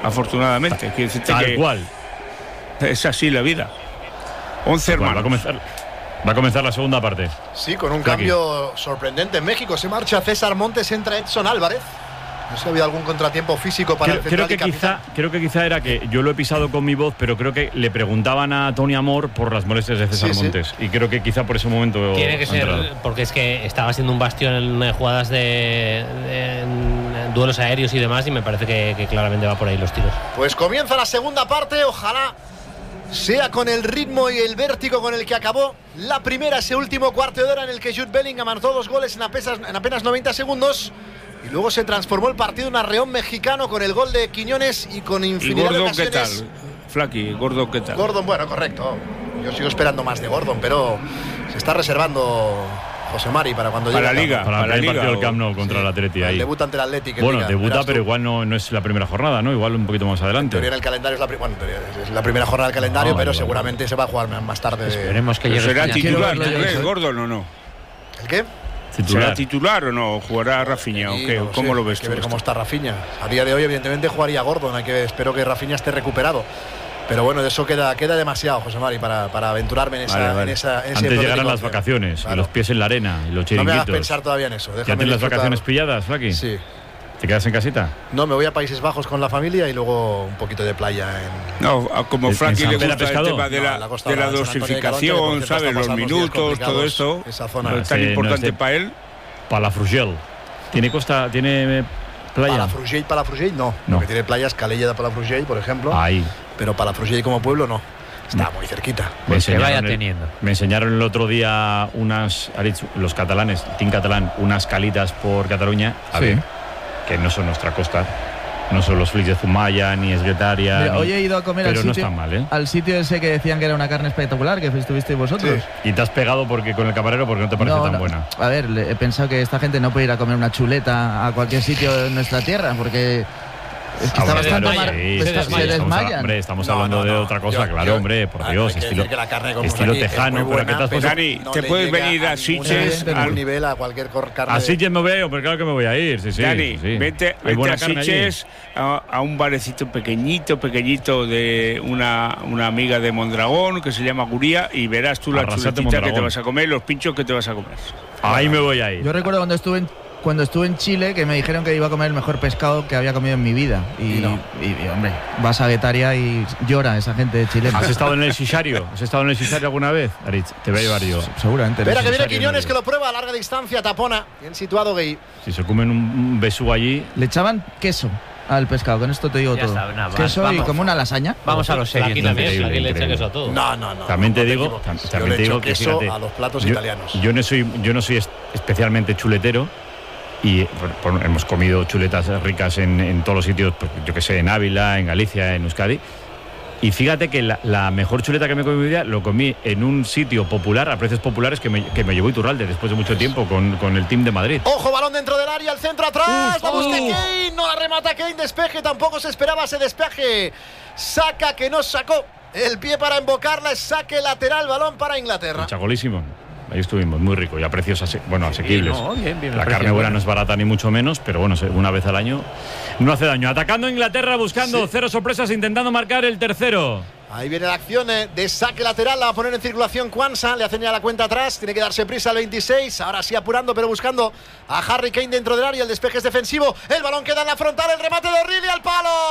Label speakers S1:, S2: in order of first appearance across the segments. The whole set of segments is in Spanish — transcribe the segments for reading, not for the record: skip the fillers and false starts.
S1: afortunadamente.
S2: Tal cual.
S1: Es así la vida. 11 hermanos.
S2: Va a comenzar la segunda parte.
S3: Sí, con un cambio sorprendente en México. Se marcha César Montes, entra Edson Álvarez. No sé si ha habido algún contratiempo físico para el central
S2: creo que quizá era que yo lo he pisado con mi voz, pero creo que le preguntaban a Tony Amor por las molestias de César Montes. Y creo que quizá por ese momento
S4: tiene que ser, porque es que estaba siendo un bastión en jugadas de duelos aéreos y demás, y me parece que claramente va por ahí los tiros.
S3: Pues comienza la segunda parte, ojalá sea con el ritmo y el vértigo con el que acabó la primera, ese último cuarto de hora en el que Jude Bellingham anotó 2 goles en apenas 90 segundos. Y luego se transformó el partido en un arreón mexicano con el gol de Quiñones y con infinidad de ocasiones.
S1: ¿Qué tal? Flaky, Gordon, ¿qué tal?
S3: Gordon, bueno, correcto. Yo sigo esperando más de Gordon, pero se está reservando José Mari para cuando llegue
S1: la Liga.
S2: Para el partido del Camp Nou contra el Atleti. Ahí.
S3: Debuta ante el Atleti.
S2: Bueno, debuta, pero igual no es la primera jornada, ¿no? Igual un poquito más adelante.
S3: En el calendario es la primera jornada del calendario, pero seguramente se va a jugar más tarde.
S4: Esperemos que llegue.
S1: ¿Será titular, Gordon o no?
S3: ¿El qué?
S1: ¿Será titular o no? ¿Jugará Rafinha o qué? No ¿Cómo lo ves tú?
S3: Hay que ver cómo está Rafinha. A día de hoy, evidentemente, jugaría Gordon. Espero que Rafinha esté recuperado. Pero bueno, de eso queda demasiado, José Mari, para aventurarme en ese
S2: Antes llegarán las vacaciones, y los pies en la arena, y los chiringuitos.
S3: No me hagas pensar todavía en eso.
S2: ¿Ya tienes las vacaciones pilladas, Flaki?
S3: Sí.
S2: ¿Te quedas en casita?
S3: No, me voy a Países Bajos con la familia y luego un poquito de playa
S1: No, como Frankie le gusta el tema de la dosificación, ¿sabes? Los minutos, todo eso.
S3: Esa zona
S1: es tan importante para él.
S2: Palafrugell. ¿Tiene playa?
S3: Palafrugell no. Lo que tiene playa es Calella de Palafrugell, por ejemplo.
S2: Ahí.
S3: Pero Palafrugell como pueblo no. Está muy cerquita.
S2: Me enseñaron el otro día los catalanes, Team Catalán, unas calitas por Cataluña. Que no son nuestra costa. No son los flits de Zumaya, ni Esguetaria.
S5: Mira, hoy he ido a comer
S2: pero no está mal,
S5: al sitio ese que decían que era una carne espectacular, que estuvisteis vosotros.
S2: Sí. Y te has pegado con el camarero porque no te parece tan buena.
S5: A ver, he pensado que esta gente no puede ir a comer una chuleta a cualquier sitio de nuestra tierra, porque es que está bastante se desmayan.
S2: Hombre, estamos hablando de otra cosa, claro, hombre, por Dios, estilo tejano.
S1: Dani, te puedes venir a Sitges
S3: al nivel a cualquier carne.
S2: A Sitges me veo, pero claro que me voy a ir.
S1: Dani, vete a Sitges a un barecito pequeñito de una amiga de Mondragón que se llama Guría, y verás tú la chuletita que te vas a comer, los pinchos que te vas a comer.
S2: Ahí me voy a ir.
S5: Yo recuerdo cuando estuve en Chile, que me dijeron que iba a comer el mejor pescado que había comido en mi vida. Y hombre, vas a Guetaria y llora esa gente de Chile.
S2: ¿Has estado en el Sisario? alguna vez, Aritz? Te voy a llevar yo.
S5: Seguramente.
S3: Espera que viene Quiñones, que lo prueba a larga distancia, tapona. Bien situado, Gay.
S2: Si se comen un besú allí.
S5: Le echaban queso al pescado, con esto te digo todo. Queso y como una lasaña.
S4: Vamos a los serios. Aquí le echa queso a todo.
S3: No.
S2: También te digo que
S3: fíjate, a los platos italianos.
S2: Yo no soy especialmente chuletero. Y hemos comido chuletas ricas en todos los sitios, yo que sé, en Ávila, en Galicia, en Euskadi. Y fíjate que la mejor chuleta que me comí en mi vida lo comí en un sitio popular, a precios populares, que me llevó Iturralde después de mucho tiempo con el team de Madrid.
S3: Ojo, balón dentro del área, el centro atrás, la busca Kane, no la remata Kane, despeje, tampoco se esperaba ese despeje. Saca que no sacó el pie para embocarla, es saque lateral, balón para Inglaterra.
S2: Chagolísimo. Ahí estuvimos, muy rico y a precios asequibles.
S4: Bien,
S2: la carne buena no es barata ni mucho menos, pero bueno, una vez al año no hace daño. Atacando Inglaterra, buscando cero sorpresas, intentando marcar el tercero.
S3: Ahí viene la acción de saque lateral, la va a poner en circulación Kwanza, le hacen ya la cuenta atrás, tiene que darse prisa al 26, ahora sí apurando pero buscando a Harry Kane dentro del área, el despeje es defensivo, el balón queda en la frontal, el remate de O'Reilly al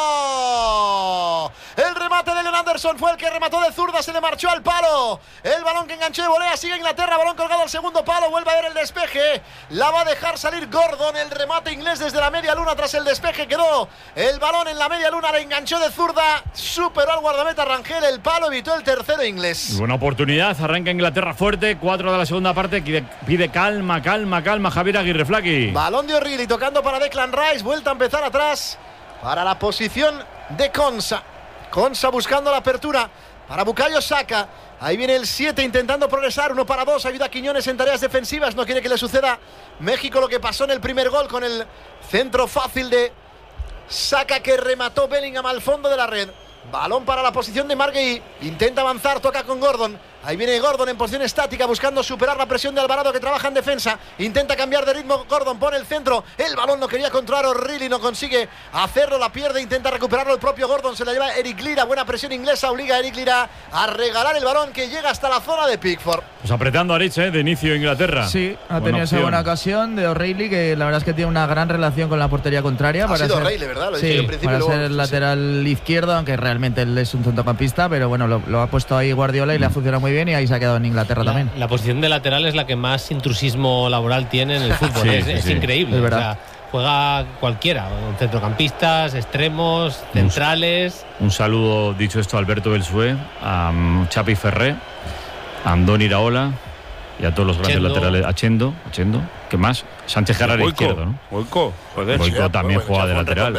S3: palo, el remate de Leon Anderson fue el que remató de zurda, se le marchó al palo, el balón que enganchó de volea, sigue Inglaterra, balón colgado al segundo palo, vuelve a ver el despeje, la va a dejar salir Gordon, el remate inglés desde la media luna tras el despeje, quedó el balón en la media luna, le enganchó de zurda, superó al guardameta Rangel, el palo evitó el tercero inglés.
S2: Buena oportunidad, arranca Inglaterra fuerte, 4 de la segunda parte, pide calma Javier Aguirre Flaki.
S3: Balón de O'Reilly tocando para Declan Rice, vuelta a empezar atrás para la posición de Konsa buscando la apertura para Bukayo Saka, ahí viene el 7 intentando progresar, 1 para 2, ayuda a Quiñones en tareas defensivas, no quiere que le suceda México lo que pasó en el primer gol con el centro fácil de Saka que remató Bellingham al fondo de la red. Balón para la posición de Marguerite, intenta avanzar, toca con Gordon, Ahí viene Gordon en posición estática buscando superar la presión de Alvarado, que trabaja en defensa. Intenta cambiar de ritmo Gordon, pone el centro. El balón no quería controlar O'Reilly, no consigue hacerlo, la pierde. Intenta recuperarlo el propio Gordon, se la lleva Eric Lira. Buena presión inglesa, obliga a Eric Lira a regalar el balón, que llega hasta la zona de Pickford.
S2: Pues apretando a Rich, de inicio Inglaterra.
S5: Sí, ha tenido esa buena ocasión de O'Reilly, que la verdad es que tiene una gran relación con la portería contraria.
S3: Ha sido O'Reilly, ¿verdad? Lo dije en principio,
S5: para ser el lateral izquierdo, aunque realmente él es un centrocampista, pero bueno, lo ha puesto ahí Guardiola y le ha funcionado muy bien, y ahí se ha quedado en Inglaterra también.
S4: La posición de lateral es la que más intrusismo laboral tiene en el fútbol. Es increíble.
S5: Es verdad.
S4: Juega cualquiera, centrocampistas, extremos, centrales.
S2: Un saludo, dicho esto, a Alberto Belsué, a Chapi Ferré, a Andoni Iraola y a todos los grandes laterales. A Chendo, ¿qué más? Sánchez Jara al izquierdo, ¿no?
S1: Boico, joder.
S2: Boico también juega de lateral.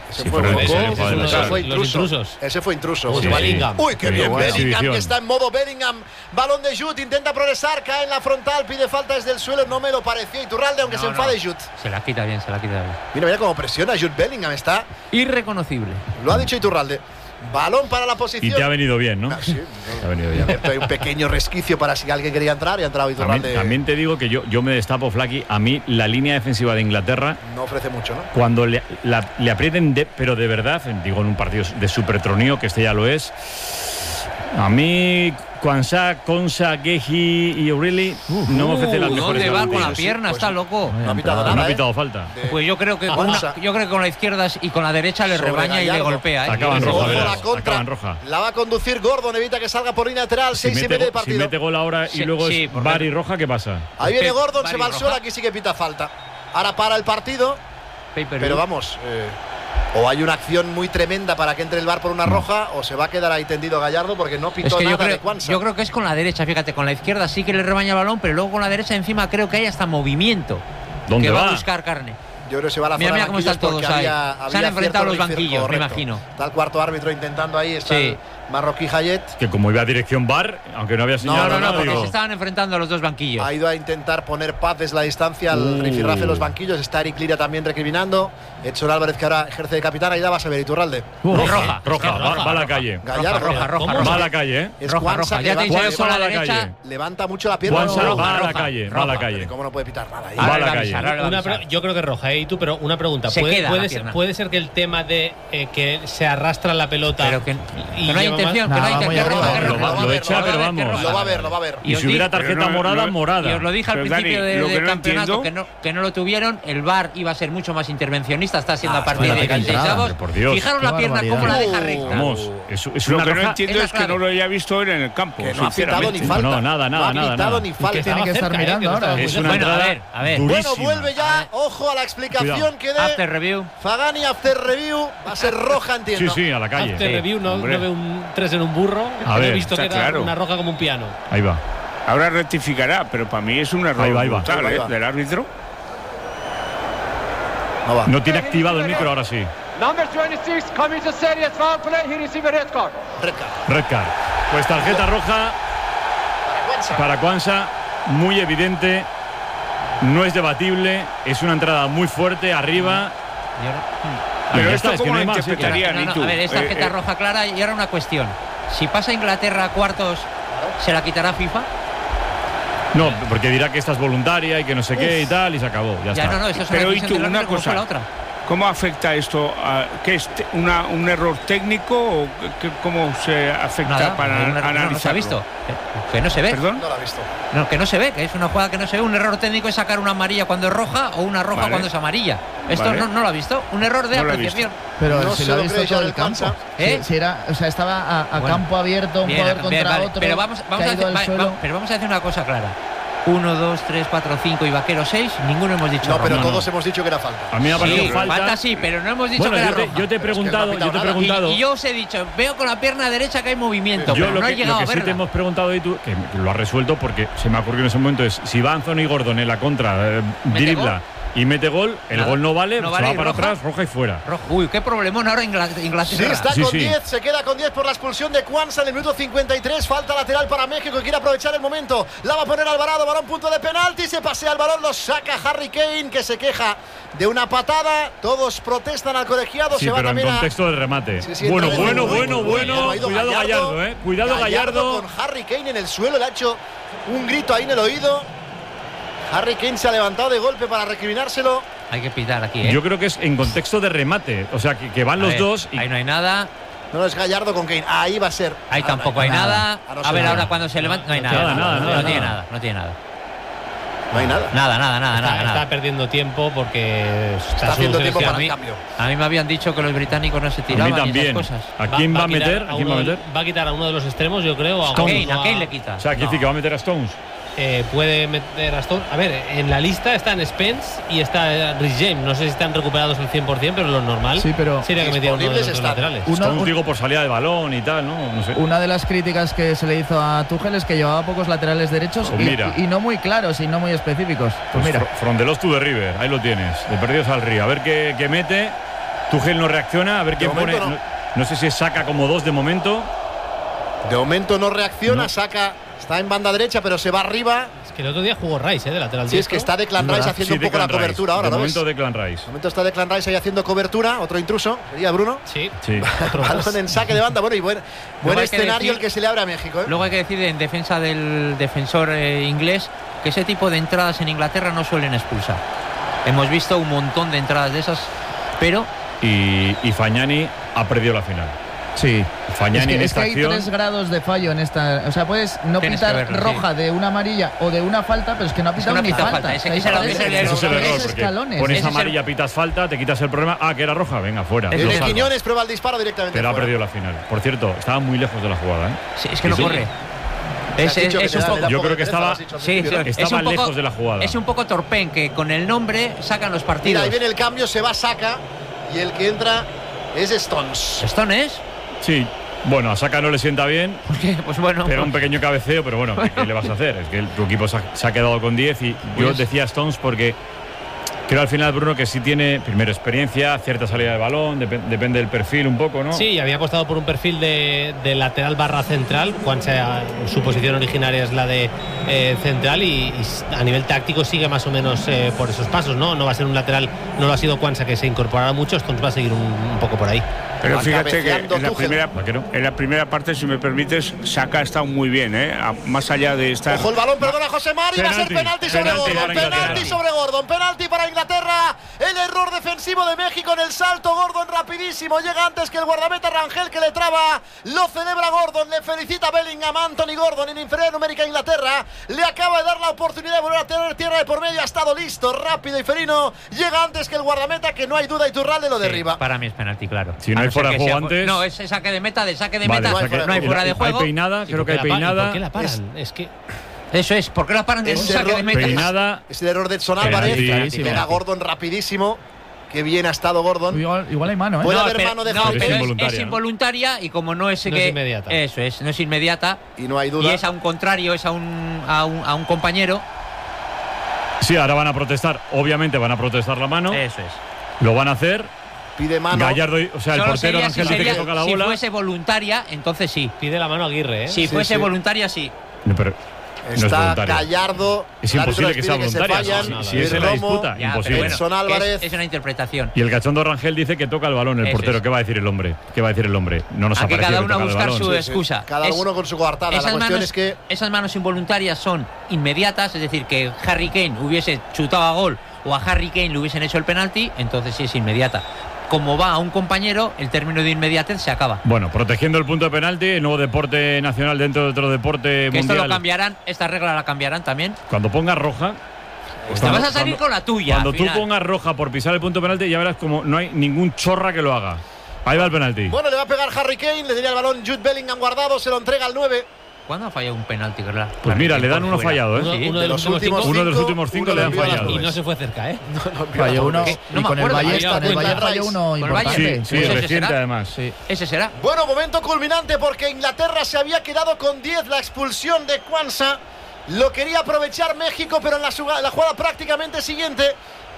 S3: Ese fue intruso.
S4: Bellingham.
S3: Uy, qué bien Bellingham, que está en modo Bellingham. Balón de Jude, intenta progresar, cae en la frontal, pide falta desde el suelo. No me lo pareció Iturralde, aunque se enfade Jude.
S6: Se la quita bien.
S3: Mira cómo presiona Jude Bellingham, está
S6: irreconocible.
S3: Lo ha dicho Iturralde. Balón para la posición.
S2: Y te ha venido bien, ¿no?
S3: Sí,
S2: te ha venido bien.
S3: Hay un pequeño resquicio para si alguien quería entrar, y ha entrado Iturralde.
S2: También te digo que yo me destapo, Flaky. A mí la línea defensiva de Inglaterra
S3: no ofrece mucho, ¿no?
S2: Cuando le aprieten, pero de verdad, digo, en un partido de supertronío, que este ya lo es. A mí, Kwanzaa, Konsa, Gehi y O'Reilly no me ofrecen las mejores.
S6: ¿Dónde va con la pierna? Está loco.
S3: No ha pitado nada.
S2: No ha pitado falta.
S6: Pues yo creo que con la izquierda y con la derecha le rebaña y le golpea.
S2: Acaban roja,
S3: acaban roja. La va a conducir Gordon, evita que salga por línea lateral. 6:30 de partido.
S2: Si mete gol ahora y luego es bar y roja, ¿qué pasa?
S3: Ahí viene Gordon, se va al suelo, aquí sí que pita falta. Ahora para el partido. Pero vamos, o hay una acción muy tremenda para que entre el VAR por una roja, o se va a quedar ahí tendido Gallardo, porque no pitó nada de Kwanzaa.
S6: Yo creo que es con la derecha, fíjate, con la izquierda sí que le rebaña el balón, pero luego con la derecha encima creo que hay hasta movimiento.
S2: ¿Dónde
S6: va a buscar carne?
S3: Yo creo que se va a la zona.
S6: Mira cómo están todos ahí. Se han enfrentado los banquillos, correcto. Me imagino.
S3: Está el cuarto árbitro intentando ahí, está el marroquí Hayet.
S2: Que como iba a dirección VAR, aunque no había señalado
S6: No, porque se estaban enfrentando a los dos banquillos.
S3: Ha ido a intentar poner paz desde la distancia al rifirrafe de los banquillos. Está Eric Lira también recriminando. Edson Álvarez, que ahora ejerce de capitán. Ahí la vas a ver, Iturralde.
S2: Roja, va a la calle.
S3: Gallardo.
S6: Roja.
S2: Va a la calle,
S3: Es Kwanzaa,
S6: ya te he dicho con la
S2: derecha.
S3: Levanta mucho la pierna.
S2: Va a la calle, va a la calle.
S3: ¿Cómo no puede pitar nada ahí?
S2: Va a la calle.
S4: Yo creo que roja, ¿eh? Y tú, pero una pregunta. ¿Puede ser que el tema de que se arrastra la pelota,
S6: pero que no hay intención, que no hay intención?
S2: Lo echa, pero vamos.
S3: Lo va a ver.
S2: Y si hubiera tarjeta morada.
S6: Y os lo dije al principio del campeonato, que no lo tuvieron. El VAR iba a ser mucho más intervencionista. Está siendo a partir de 16avos. Fijaros la pierna, cómo la deja recta.
S2: Vamos, es
S1: lo que no entiendo es que no lo haya visto en el campo.
S3: Que no ha pitado ni falta.
S2: No, nada.
S3: No ha pitado ni falta.
S5: Tiene que estar mirando ahora.
S2: Es una entrada
S6: a ver.
S3: Bueno, vuelve ya. Ojo a la explicación que dé
S6: After review.
S3: Fagani. After review. Va a ser roja, entiendo.
S2: Sí, a la calle.
S4: After review, no veo un 3 en un burro. He visto que era una roja como un piano.
S2: Ahí va.
S1: Ahora rectificará, pero para mí es un error brutal del árbitro.
S2: No tiene activado el micro, ahora sí.
S7: Number 26 commits a serious foul play. He received a red card.
S2: Red card. Pues tarjeta roja para Kwanzaa, muy evidente, no es debatible, es una entrada muy fuerte arriba.
S1: Pero esto es que no interpretaría ni tú.
S6: A ver, es tarjeta roja clara. Y ahora una cuestión: si pasa Inglaterra a cuartos, ¿se la quitará FIFA?
S2: No, porque dirá que esta es voluntaria y que no sé qué y tal, y se acabó. Ya está.
S6: No, eso es
S1: pero y tú, una cosa,
S6: la otra.
S1: ¿Cómo afecta esto? ¿Qué es un error técnico o cómo se afecta para analizarlo?
S6: No se ha visto. Que no se ve.
S1: ¿Perdón?
S3: No lo ha visto.
S6: No, que no se ve, que es una jugada que no se ve. Un error técnico es sacar una amarilla cuando es roja o una roja cuando es amarilla. Esto no lo ha visto. Un error de apreciación.
S5: Pero
S3: no
S5: si lo ha visto todo el campo. Si era, o sea, estaba a campo abierto, un jugador contra otro.
S6: Pero vamos a decir una cosa clara. 1, 2, 3, 4, 5 y Vaquero 6, ninguno hemos dicho roja.
S3: Pero todos hemos dicho que era falta.
S2: A mí me ha parecido falta.
S6: Falta sí, pero no hemos dicho que era roja.
S2: Yo te he preguntado.
S6: Y yo os he dicho, veo con la pierna derecha que hay movimiento, pero no he llegado a verla.
S2: Lo que sí te hemos preguntado y tú, que lo has resuelto porque se me ha ocurrido en ese momento, es si va Anthony Gordon en la contra, dribla y mete gol, el gol no vale, se va para atrás, roja y fuera.
S6: Uy, qué problemón ahora Inglaterra.
S3: Sí, está con 10, se queda con 10 por la expulsión de Quansah en el minuto 53. Falta lateral para México, que quiere aprovechar el momento. La va a poner Alvarado, balón punto de penalti, se pasea el balón, lo saca Harry Kane, que se queja de una patada. Todos protestan al colegiado.
S2: Sí,
S3: se va
S2: pero en
S3: también
S2: contexto del remate.
S3: Sí,
S2: bueno.
S3: Cuidado
S2: Gallardo, Cuidado Gallardo.
S3: Con Harry Kane en el suelo, le ha hecho un grito ahí en el oído. Harry Kane se ha levantado de golpe para recriminárselo.
S6: Hay que pitar aquí,
S2: Yo creo que es en contexto de remate. O sea, que van los dos.
S6: Ahí no hay nada.
S3: No es Gallardo con Kane. Ahí va a ser.
S6: Ahí tampoco hay nada. A ver, ahora cuando se levanta. No hay nada. No tiene nada.
S3: No hay nada.
S6: Nada.
S4: Está perdiendo tiempo porque
S3: está haciendo tiempo para el cambio.
S6: A mí me habían dicho que los británicos no se tiraban.
S2: A mí también.
S6: Y esas cosas.
S2: ¿A quién va a meter?
S4: Va a quitar a uno de los extremos, yo creo.
S6: A Kane le quita.
S2: O sea, ¿quién dice que va a meter a Stones?
S4: Puede meter a Stones. A ver, en la lista están Spence y está Rhys James. No sé si están recuperados al 100%, pero lo normal sería que metieran uno de los laterales.
S2: Stones, digo, por salida de balón y tal, ¿no? sé.
S5: Una de las críticas que se le hizo a Tuchel es que llevaba pocos laterales derechos y no muy claros y no muy específicos. Pues mira.
S2: From the Lost to the River, ahí lo tienes, de perdidos al río. A ver qué mete. Tuchel no reacciona, a ver quién pone. No sé si saca como 2 de momento.
S3: De momento no reacciona, saca. Está en banda derecha, pero se va arriba.
S4: Es que el otro día jugó Rice, de lateral.
S3: Sí, es que está Declan Rice haciendo un poco la cobertura ahora,
S2: ¿no?
S3: De
S2: momento Declan Rice.
S3: De momento está Declan Rice ahí haciendo cobertura. Otro intruso, sería Bruno.
S4: Sí.
S3: Balón en saque de banda. Bueno, y buen escenario el que se le abre a México.
S6: Luego hay que decir en defensa del defensor inglés que ese tipo de entradas en Inglaterra no suelen expulsar. Hemos visto un montón de entradas de esas, pero...
S2: Y Fagnani ha perdido la final.
S5: Sí,
S2: Fagnani en esta
S5: hay
S2: acción.
S5: 3 grados de fallo en esta. O sea, puedes no pitar roja de una amarilla o de una falta, pero es que no ha pitado ni falta.
S6: Ese es el
S2: error, porque pones amarilla, pitas falta, te quitas el problema. Que era roja, venga, fuera.
S3: El Quiñones prueba el disparo directamente.
S2: Pero ha perdido la final. Por cierto, estaba muy lejos de la jugada.
S6: Sí, es que no corre.
S2: Yo creo que estaba lejos de la jugada.
S6: Es un poco torpén que con el nombre sacan los partidos.
S3: Mira, ahí viene el cambio, se va Saka y el que entra es Stones.
S6: ¿Stones?
S2: Sí, bueno, a Saka no le sienta bien.
S6: ¿Por qué? Pues bueno.
S2: Pero un pequeño cabeceo, pero bueno, ¿qué le vas a hacer? Es que tu equipo se ha quedado con 10 y yo decía Stones porque creo al final, Bruno, que sí tiene primero experiencia, cierta salida de balón, depende del perfil un poco, ¿no?
S4: Sí, había apostado por un perfil de lateral barra central, Quansah, su posición originaria es la de central y a nivel táctico sigue más o menos por esos pasos, ¿no? No va a ser un lateral, no lo ha sido Quansah que se incorporará mucho, Stones va a seguir un poco por ahí.
S1: Pero fíjate que en la primera parte, si me permites, Saka ha estado muy bien, más allá de estar...
S3: Ojo el balón, perdona José Mari, va a ser penalti sobre Gordon, penalti para Inglaterra, el error defensivo de México en el salto. Gordon rapidísimo, llega antes que el guardameta Rangel, que le traba, lo celebra Gordon, le felicita Bellingham, Anthony Gordon en inferioridad numérica a Inglaterra, le acaba de dar la oportunidad de volver a tener tierra de por medio, ha estado listo, rápido y ferino, llega antes que el guardameta, que no hay duda, Iturralde lo derriba.
S6: Para mí es penalti, claro.
S2: Si no hay fuera de juego antes...
S6: No, es saque de meta, no hay fuera de juego.
S2: Hay peinada, creo que hay peinada.
S4: ¿Por qué la paran? Es que...
S6: Eso es, ¿por qué la paran de un saque de meta?
S2: Peinada.
S3: Es el error de Edson Álvarez, llega Gordon rapidísimo. Qué bien ha estado Gordon.
S5: Igual hay mano,
S3: Puede haber mano de
S6: James. Es involuntaria y como no es
S4: inmediata.
S6: Eso es, no es inmediata.
S3: Y no hay duda.
S6: Y es a un contrario, es a un compañero.
S2: Sí, ahora van a protestar. Obviamente van a protestar la mano.
S6: Eso es.
S2: Lo van a hacer.
S3: Pide mano.
S2: Gallardo, o sea, el portero Ángel dice que toca la bola.
S6: Si fuese voluntaria, entonces sí.
S4: Pide la mano a Aguirre, ¿eh?
S6: Si fuese voluntaria, sí.
S2: No, pero
S3: está Gallardo.
S2: Es imposible que sea voluntaria. Si es en la disputa, imposible.
S3: Edson Álvarez.
S6: Es una interpretación.
S2: Y el cachondo Rangel dice que toca el balón el portero. ¿Qué va a decir el hombre? No nos ha parecido.
S6: Cada uno a buscar su excusa.
S3: Cada uno con su coartada. La cuestión es que
S6: esas manos involuntarias son inmediatas, es decir, que Harry Kane hubiese chutado a gol o a Harry Kane le hubiesen hecho el penalti, entonces sí es inmediata. Como va a un compañero, el término de inmediatez se acaba.
S2: Bueno, protegiendo el punto de penalti, el nuevo deporte nacional dentro de otro deporte mundial.
S6: Esto lo cambiarán, esta regla la cambiarán también.
S2: Cuando pongas roja...
S6: Te vas a salir con la tuya.
S2: Cuando tú pongas roja por pisar el punto de penalti, ya verás como no hay ningún chorra que lo haga. Ahí va el penalti.
S3: Bueno, le va a pegar Harry Kane, le tenía el balón Jude Bellingham guardado, se lo entrega al 9.
S6: ¿Cuándo ha fallado un penalti, verdad?
S2: Pues mira, le dan uno fallado, ¿eh?
S4: Uno de los últimos
S2: 5 le han fallado.
S4: Y no se fue cerca, ¿eh?
S5: Falló uno. Y con el Ballesta falló uno importante.
S2: Sí, reciente además.
S6: Ese será.
S3: Bueno, momento culminante porque Inglaterra se había quedado con 10. La expulsión de Quansah lo quería aprovechar México, pero en la jugada prácticamente siguiente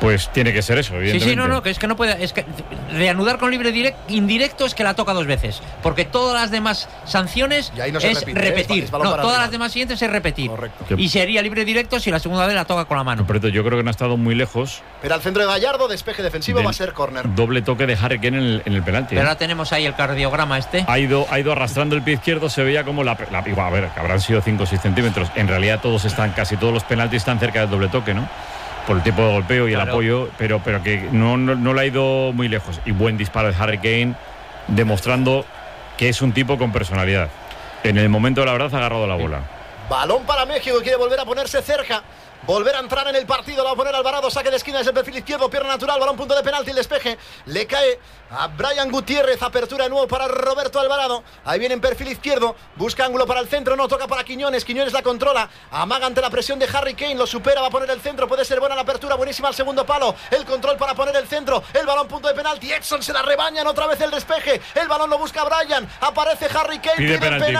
S8: pues tiene que ser eso, evidentemente.
S6: Sí, que es que no puede, es que reanudar con libre indirecto es que la toca 2 veces, porque todas las demás sanciones
S3: no
S6: es
S3: repite,
S6: repetir. Todas las demás siguientes es repetir.
S3: Correcto.
S6: Y sería libre directo si la segunda vez la toca con la mano.
S8: Pero yo creo que no ha estado muy lejos.
S3: Pero al centro de Gallardo, despeje defensivo, va a ser córner.
S8: Doble toque de Harry Kane en el penalti.
S6: Pero ahora tenemos ahí el cardiograma
S8: Ha ido arrastrando el pie izquierdo, se veía como a ver, que habrán sido 5 o 6 centímetros. En realidad casi todos los penaltis están cerca del doble toque, ¿no? Por el tipo de golpeo y el apoyo, pero que no le ha ido muy lejos. Y buen disparo de Harry Kane, demostrando que es un tipo con personalidad. En el momento de la verdad ha agarrado la bola.
S3: Balón para México, quiere volver a ponerse cerca. Volver a entrar en el partido, lo va a poner Alvarado, saque de esquina desde el perfil izquierdo, pierna natural, balón punto de penalti, el despeje, le cae a Brian Gutiérrez, apertura de nuevo para Roberto Alvarado, ahí viene en perfil izquierdo, busca ángulo para el centro, no toca para Quiñones la controla, amaga ante la presión de Harry Kane, lo supera, va a poner el centro, puede ser buena la apertura, buenísima al segundo palo, el control para poner el centro, el balón punto de penalti, Edson se la rebañan, otra vez el despeje, el balón lo busca Brian, aparece Harry Kane, pide penalti,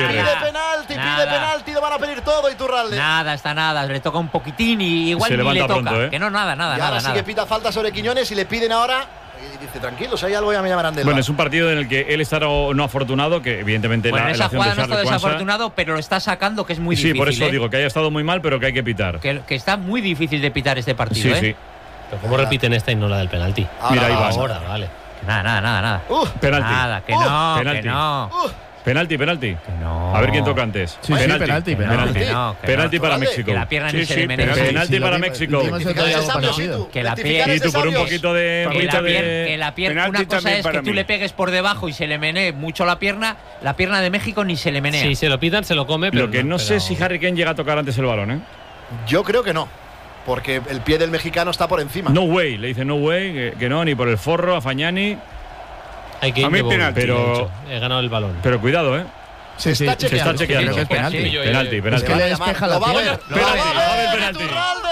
S3: lo van a pedir todo, Iturralde.
S6: Nada, le toca un poquitín y igual ni le toca. Pronto,
S3: que no, nada. Y ahora sí que pita falta sobre Quiñones y le piden ahora. Y dice, tranquilos, hay algo, ya me llamarán de él.
S8: Bueno, es un partido en el que él está no afortunado, que evidentemente
S6: en esa jugada no está desafortunado, pero lo está sacando, que es muy difícil.
S8: Sí, por eso digo que haya estado muy mal, pero que hay que pitar.
S6: Que está muy difícil de pitar este partido.
S8: Sí.
S4: Pero ¿cómo repiten esta y no la del penalti?
S8: Mira, ahí va.
S4: Ahora, vale.
S6: Nada.
S8: Penalti.
S6: Nada, que no.
S8: Penalti.
S6: Que no.
S8: A ver quién toca antes.
S5: Sí, penalti.
S8: Penalti para México.
S6: Que la pierna ni se le menea.
S8: Penalti para México.
S6: Que la pierna.
S8: Y tú por un poquito de.
S6: Que la pierna. Una cosa es que tú le pegues por debajo y se le menee mucho la pierna de México ni se le menea.
S4: Si se lo pitan, se lo come. Pero
S8: lo que no sé si Harry Kane llega a tocar antes el balón, ¿eh?
S3: Yo creo que no. Porque el pie del mexicano está por encima.
S8: No way, le dice no way, que no, ni por el forro a Fagnani.
S4: Hay que ir de penalti, pero he ganado el balón.
S8: Pero cuidado, ¿eh?
S3: Se está chequeando.
S5: Creo que es penalti.
S8: Penalti.
S5: Es que le despeja la pierna.
S8: Penalti.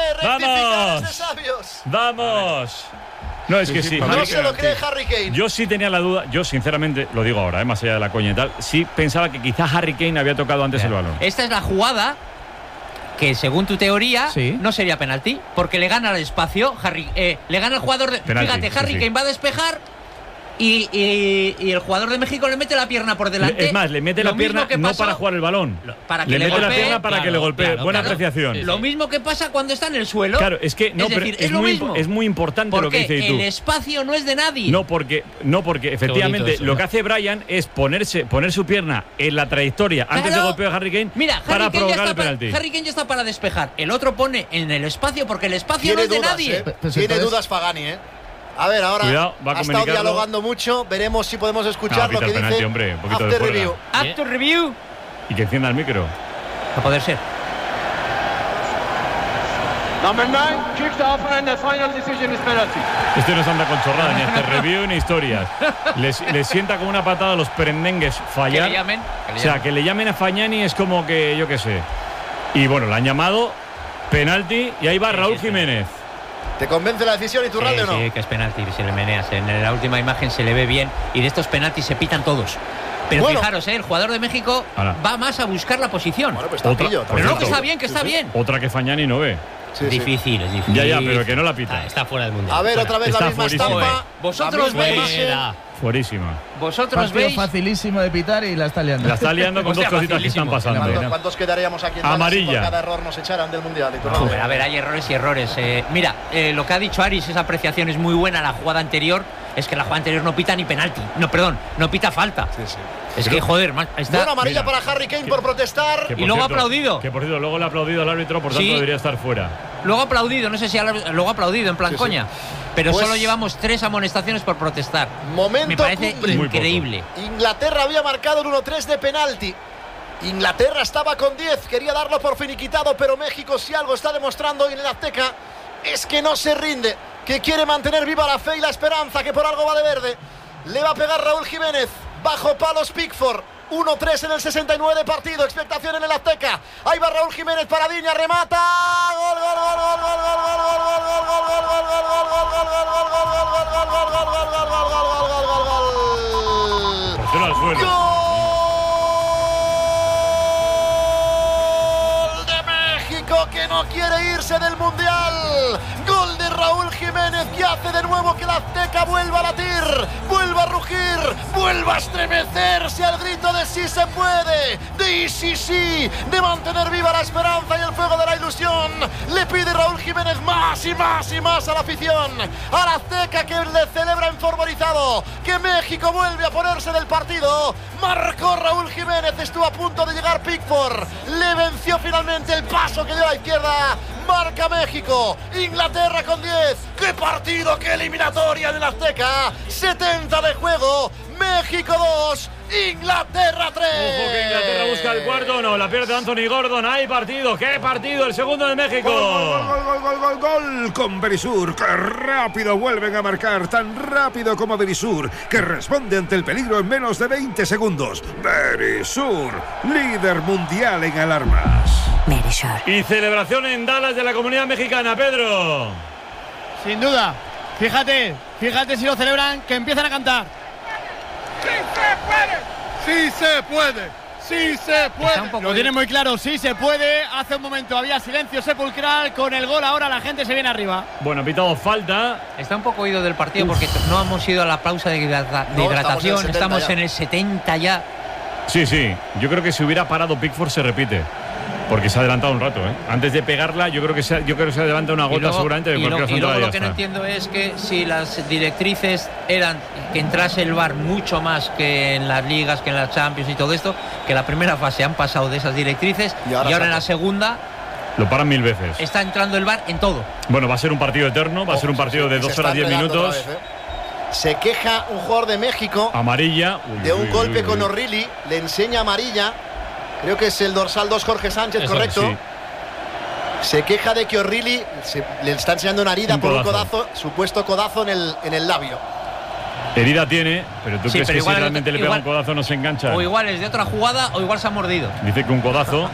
S8: ¡Vamos! No, es que sí.
S3: No se lo cree Harry Kane.
S8: Yo sí tenía la duda, yo sinceramente, lo digo ahora, más allá de la coña y tal, sí pensaba que quizá Harry Kane había tocado antes el balón.
S6: Esta es la jugada que según tu teoría no sería penalti, porque le gana el espacio, le gana el jugador de...
S8: Penalti,
S6: fíjate, Harry Kane va a despejar y el jugador de México le mete la pierna por delante.
S8: Es más, le mete la pierna no para jugar el balón. Le mete la pierna para que le golpee. Buena apreciación.
S6: Lo mismo que pasa cuando está en el suelo.
S8: Claro, es que no, es decir, es lo mismo. Es muy importante lo que dices tú.
S6: El espacio no es de nadie.
S8: No, porque efectivamente lo que hace Brian es poner su pierna en la trayectoria antes de golpear a Harry Kane para provocar el penalti.
S6: Harry Kane ya está para despejar. El otro pone en el espacio porque el espacio no es de nadie.
S3: Tiene dudas Pagani, ¿eh? A ver, ahora
S8: cuidado,
S3: ha estado dialogando mucho. Veremos si podemos escuchar lo que
S8: penalti,
S3: dice.
S8: Hombre, un poquito
S3: After
S8: de
S3: review.
S6: After review.
S8: Y que encienda el micro.
S6: A poder ser.
S7: Number 9 kicks off and the final decision is penalty.
S8: Este no se anda con chorrada, ni after review ni historias. Les sienta como una patada a los perendengues fallar.
S6: Que le llamen.
S8: O sea, que le llamen a Fagnani es como que, yo qué sé. Y bueno, le han llamado penalti y ahí va Raúl Jiménez.
S3: ¿Te convence la decisión, Iturralde, o no?
S6: Sí, que es penalti, si le meneas. En la última imagen se le ve bien y de estos penaltis se pitan todos. Pero fijaros, el jugador de México va más a buscar la posición.
S3: Bueno, pues está pillo,
S6: pero no, que está bien, bien.
S8: Otra que Fagnani no ve.
S6: Es difícil.
S8: Ya, pero que no la pita.
S4: Está fuera del mundial.
S3: A ver, otra vez la misma estampa.
S6: Vosotros veis.
S8: Fuerísima.
S6: Vosotros veis.
S5: Facilísimo de pitar y la está liando.
S8: La está liando con dos cositas que están pasando.
S3: ¿Cuántos quedaríamos aquí en
S8: amarilla?
S3: Si por cada error nos echaran del mundial?
S6: A ver, hay errores y errores. Mira, lo que ha dicho Aris, esa apreciación es muy buena. La jugada anterior es que la jugada anterior no pita ni penalti. No pita falta.
S3: Sí.
S6: Es que, joder, está.
S3: Bueno, amarilla para Harry Kane por protestar.
S6: Y luego ha aplaudido.
S8: Que por cierto, luego le ha aplaudido al árbitro, por tanto debería estar fuera.
S6: Luego ha aplaudido, no sé si luego ha aplaudido en plan coña. Pero solo llevamos 3 amonestaciones por protestar.
S3: Momento
S6: me parece
S3: cumbre.
S6: Increíble.
S3: Inglaterra había marcado el 1-3 de penalti. Inglaterra estaba con 10, quería darlo por finiquitado, pero México, si algo está demostrando hoy en el Azteca, es que no se rinde, que quiere mantener viva la fe y la esperanza, que por algo va de verde. Le va a pegar Raúl Jiménez, bajo palos Pickford. 1-3 en el 69 de partido, expectación en el Azteca. Ahí va Raúl Jiménez para Diña, remata. Gol. Gol de México, que no quiere irse del Mundial. Gol de Raúl Jiménez que hace de nuevo que la Azteca vuelva a latir, vuelva a rugir, vuelva a estremecerse al grito de sí se puede, de sí, de mantener viva la esperanza y el fuego de la ilusión. Le pide Raúl Jiménez más y más y más a la afición, a la Azteca, que le celebra enfervorizado, que México vuelve a ponerse del partido. Marcó Raúl Jiménez, estuvo a punto de llegar Pickford, le venció finalmente el paso que dio a la izquierda. Marca México, Inglaterra con 10. ¡Qué partido, qué eliminatoria en el Azteca! 70 de juego, México 2, Inglaterra 3.
S8: Ojo que Inglaterra busca el cuarto, no, la pierde Anthony Gordon. Hay partido, qué partido, el segundo de México.
S9: Gol con Verisur. ¡Qué rápido vuelven a marcar! Tan rápido como Verisur, que responde ante el peligro en menos de 20 segundos. Verisur, líder mundial en alarmas.
S10: Verisur.
S8: Y celebración en Dallas de la comunidad mexicana, Pedro.
S11: Sin duda. Fíjate si lo celebran, que empiezan a cantar. ¡Sí se puede! ¡Sí se puede! Lo tienen muy claro, sí se puede. Hace un momento había silencio sepulcral. Con el gol ahora la gente se viene arriba.
S8: Bueno, ha pitado falta.
S6: Está un poco oído del partido porque no hemos ido a la pausa de hidratación. Estamos en el 70 ya.
S8: Sí, yo creo que si hubiera parado Pickford se repite. Porque se ha adelantado un rato, ¿eh? Antes de pegarla, yo creo que se adelanta una gota seguramente.
S6: Y luego lo que no entiendo es que si las directrices eran que entrase el VAR mucho más que en las ligas, que en las Champions y todo esto, que la primera fase han pasado de esas directrices y ahora en la segunda
S8: lo paran 1000 veces.
S6: Está entrando el VAR en todo.
S8: Bueno, va a ser un partido eterno, va a ser un partido de 2 horas 10 minutos.
S3: Se queja un jugador de México.
S8: Amarilla.
S3: De un golpe con O'Reilly, le enseña amarilla. Creo que es el dorsal 2 Jorge Sánchez, eso, correcto. Sí. Se queja de que O'Reilly le está enseñando una herida por un codazo, supuesto codazo en el labio.
S8: Herida tiene, pero tú crees que si realmente le pega un codazo no se engancha.
S6: O igual es de otra jugada o igual se ha mordido.
S8: Dice que un codazo.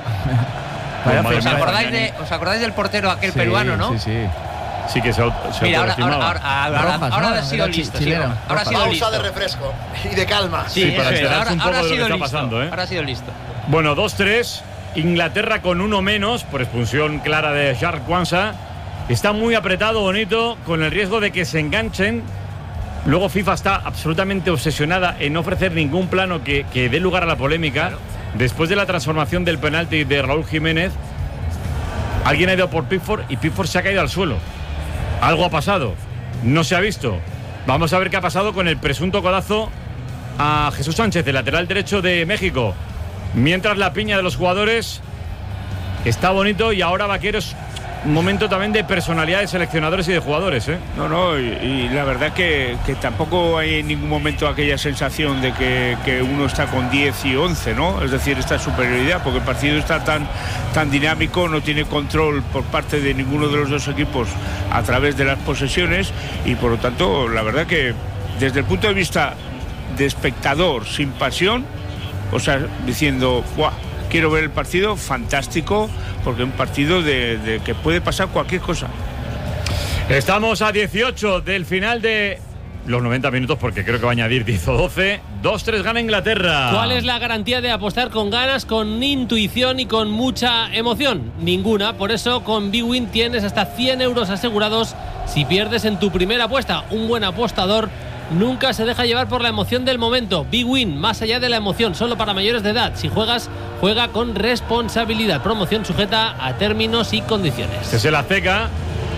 S6: ¿Os acordáis del portero aquel peruano, no?
S8: Sí que se
S6: mira, ahora ha sido listo. Ahora ha sido listo.
S3: Pausa de refresco y de calma.
S8: Sí, para enterarse un poco de lo que está pasando, ¿eh?
S6: Ahora ha sido listo.
S8: Bueno, 2-3. Inglaterra con uno menos por expulsión clara de Charles Kwanza. Está muy apretado, bonito, con el riesgo de que se enganchen. Luego FIFA está absolutamente obsesionada en no ofrecer ningún plano que dé lugar a la polémica. Claro. Después de la transformación del penalti de Raúl Jiménez, alguien ha ido por Pickford y Pickford se ha caído al suelo. Algo ha pasado, no se ha visto. Vamos a ver qué ha pasado con el presunto codazo a Jesús Sánchez, el lateral derecho de México. Mientras la piña de los jugadores está bonito y ahora Vaqueros, un momento también de personalidad de seleccionadores y de jugadores, ¿eh?
S1: No, y la verdad que tampoco hay en ningún momento aquella sensación de que uno está con 10 y 11, ¿no? Es decir, esta superioridad, porque el partido está tan dinámico, no tiene control por parte de ninguno de los dos equipos a través de las posesiones y por lo tanto, la verdad que desde el punto de vista de espectador sin pasión, o sea, diciendo, ¡buah! Quiero ver el partido, fantástico, porque es un partido de que puede pasar cualquier cosa.
S8: Estamos a 18 del final de los 90 minutos, porque creo que va a añadir 10 o 12. 2-3 gana Inglaterra.
S4: ¿Cuál es la garantía de apostar con ganas, con intuición y con mucha emoción? Ninguna. Por eso con bwin tienes hasta 100 euros asegurados si pierdes en tu primera apuesta. Un buen apostador nunca se deja llevar por la emoción del momento. bwin, más allá de la emoción, solo para mayores de edad. Si juegas, juega con responsabilidad. Promoción sujeta a términos y condiciones.
S8: Este es el Azteca.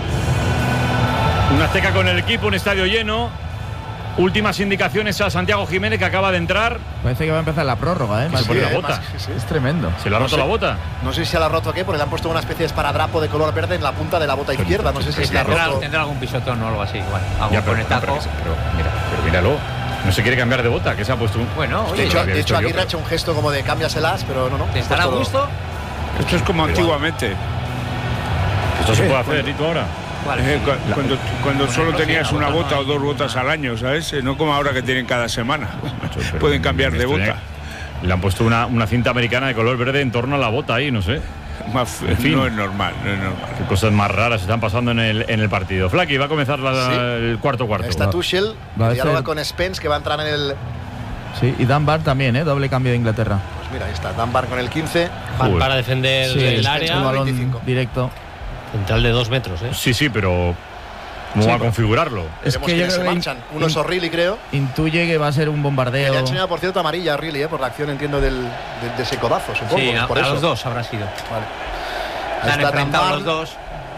S8: Un Azteca con el equipo, un estadio lleno. Últimas indicaciones a Santiago Jiménez, que acaba de entrar.
S5: Parece que va a empezar la prórroga, ¿eh?
S8: Se pone la bota.
S5: Sí. Es tremendo.
S8: ¿Se le ha roto la bota?
S3: No sé si se la ha roto aquí, porque le han puesto una especie de esparadrapo de color verde en la punta de la bota izquierda. No sé si se la ha roto.
S6: Tendrá algún pisotón o algo así, igual.
S8: Pero míralo. No se quiere cambiar de bota, que se ha puesto un...
S3: Bueno, oye, de hecho Aguirre ha hecho un gesto como de cámbiaselas, pero no.
S6: ¿Te estará a gusto?
S1: Esto es como antiguamente.
S8: Esto se puede hacer, Rito, ahora.
S1: Cuando solo tenías una bota o 2 botas al año, ¿sabes? No como ahora que tienen cada semana. Pueden cambiar de bota.
S8: Le han puesto una cinta americana de color verde en torno a la bota ahí, no sé.
S1: En fin. No es normal.
S8: Qué cosas más raras están pasando en el partido. Flaky, va a comenzar el cuarto.
S3: Está Tuchel, dialoga con Spence, que va a entrar en el...
S5: Sí, y Dunbar también, doble cambio de Inglaterra.
S3: Pues mira, ahí está Dunbar con el 15.
S4: Para defender el área.
S5: Un balón directo.
S4: Central de 2 metros, ¿eh?
S8: Sí, pero ¿cómo va a configurarlo?
S3: Es que yo se marchan. Uno es O'Reilly, creo.
S5: Intuye que va a ser un bombardeo.
S3: Le ha enseñado, por cierto, amarilla a O'Reilly, por la acción, entiendo, de ese codazo, supongo.
S6: Sí,
S3: por
S6: a
S3: eso.
S6: los dos habrá sido.
S3: Vale.
S6: Se han enfrentado los dos.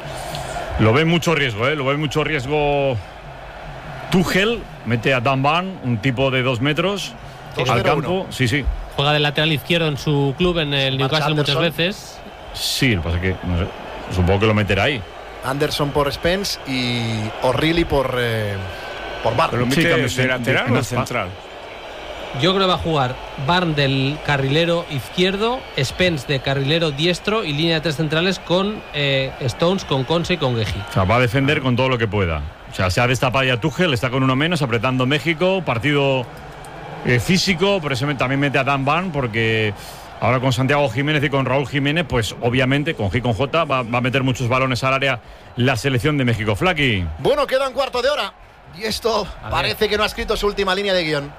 S8: Lo ve mucho riesgo, ¿eh? Lo ve mucho riesgo. Tuchel mete a Dan Burn, un tipo de 2 metros, al campo. Sí.
S4: Juega de lateral izquierdo en su club, en el Newcastle, muchas veces.
S8: Sí, lo que pasa es que no sé, supongo que lo meterá ahí.
S3: Anderson por Spence y O'Reilly por Barn.
S1: ¿Pero mete de lateral o central?
S4: Yo creo que va a jugar Barn del carrilero izquierdo, Spence de carrilero diestro y línea de 3 centrales con Stones, con Conce y con Gueji.
S8: O sea, va a defender con todo lo que pueda. O sea, se ha destapado ya Tuchel, está con uno menos, apretando México, partido físico, por eso también mete a Dan Burn, porque ahora con Santiago Jiménez y con Raúl Jiménez, pues obviamente con G y con J va a meter muchos balones al área la selección de México. Flaky.
S3: Bueno, queda un cuarto de hora y esto parece que no ha escrito su última línea de guión.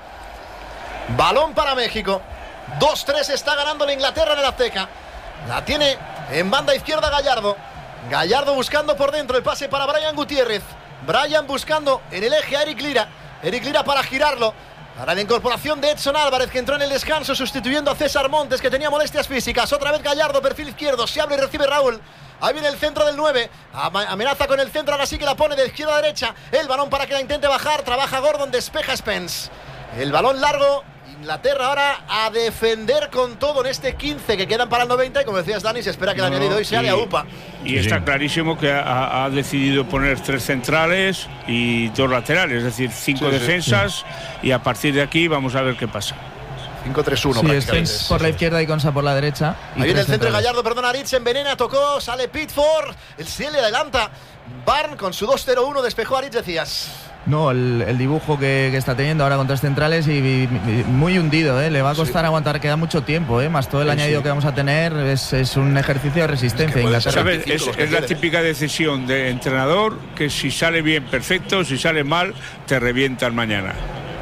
S3: Balón para México. 2-3 está ganando la Inglaterra en el Azteca. La tiene en banda izquierda Gallardo. Gallardo buscando por dentro el pase para Brian Gutiérrez. Brian buscando en el eje a Eric Lira. Eric Lira para girarlo. Para la incorporación de Edson Álvarez, que entró en el descanso sustituyendo a César Montes, que tenía molestias físicas. Otra vez Gallardo, perfil izquierdo, se abre y recibe Raúl. Ahí viene el centro del 9, amenaza con el centro, ahora sí que la pone de izquierda a derecha. El balón para que la intente bajar, trabaja Gordon, despeja Spence. El balón largo, Inglaterra ahora a defender con todo en este 15 que quedan para el 90 y como decías, Dani, se espera que el añadido hoy sea de AUPA.
S1: Y está clarísimo que ha decidido poner 3 centrales y 2 laterales, es decir, 5 defensas y a partir de aquí vamos a ver qué pasa.
S3: 5-3-1 prácticamente.
S5: Por la izquierda y Consa por la derecha.
S3: Ahí viene el centro de Gallardo, perdona, Aritz envenena, tocó, sale Pitford, se le adelanta Barn con su 2-0-1, despejó Aritz, decías.
S5: No, el dibujo que está teniendo ahora con 3 centrales y muy hundido, le va a costar aguantar, queda mucho tiempo, más todo el añadido que vamos a tener, es un ejercicio de resistencia.
S1: Es la típica decisión de entrenador que si sale bien, perfecto, si sale mal, te revientan mañana.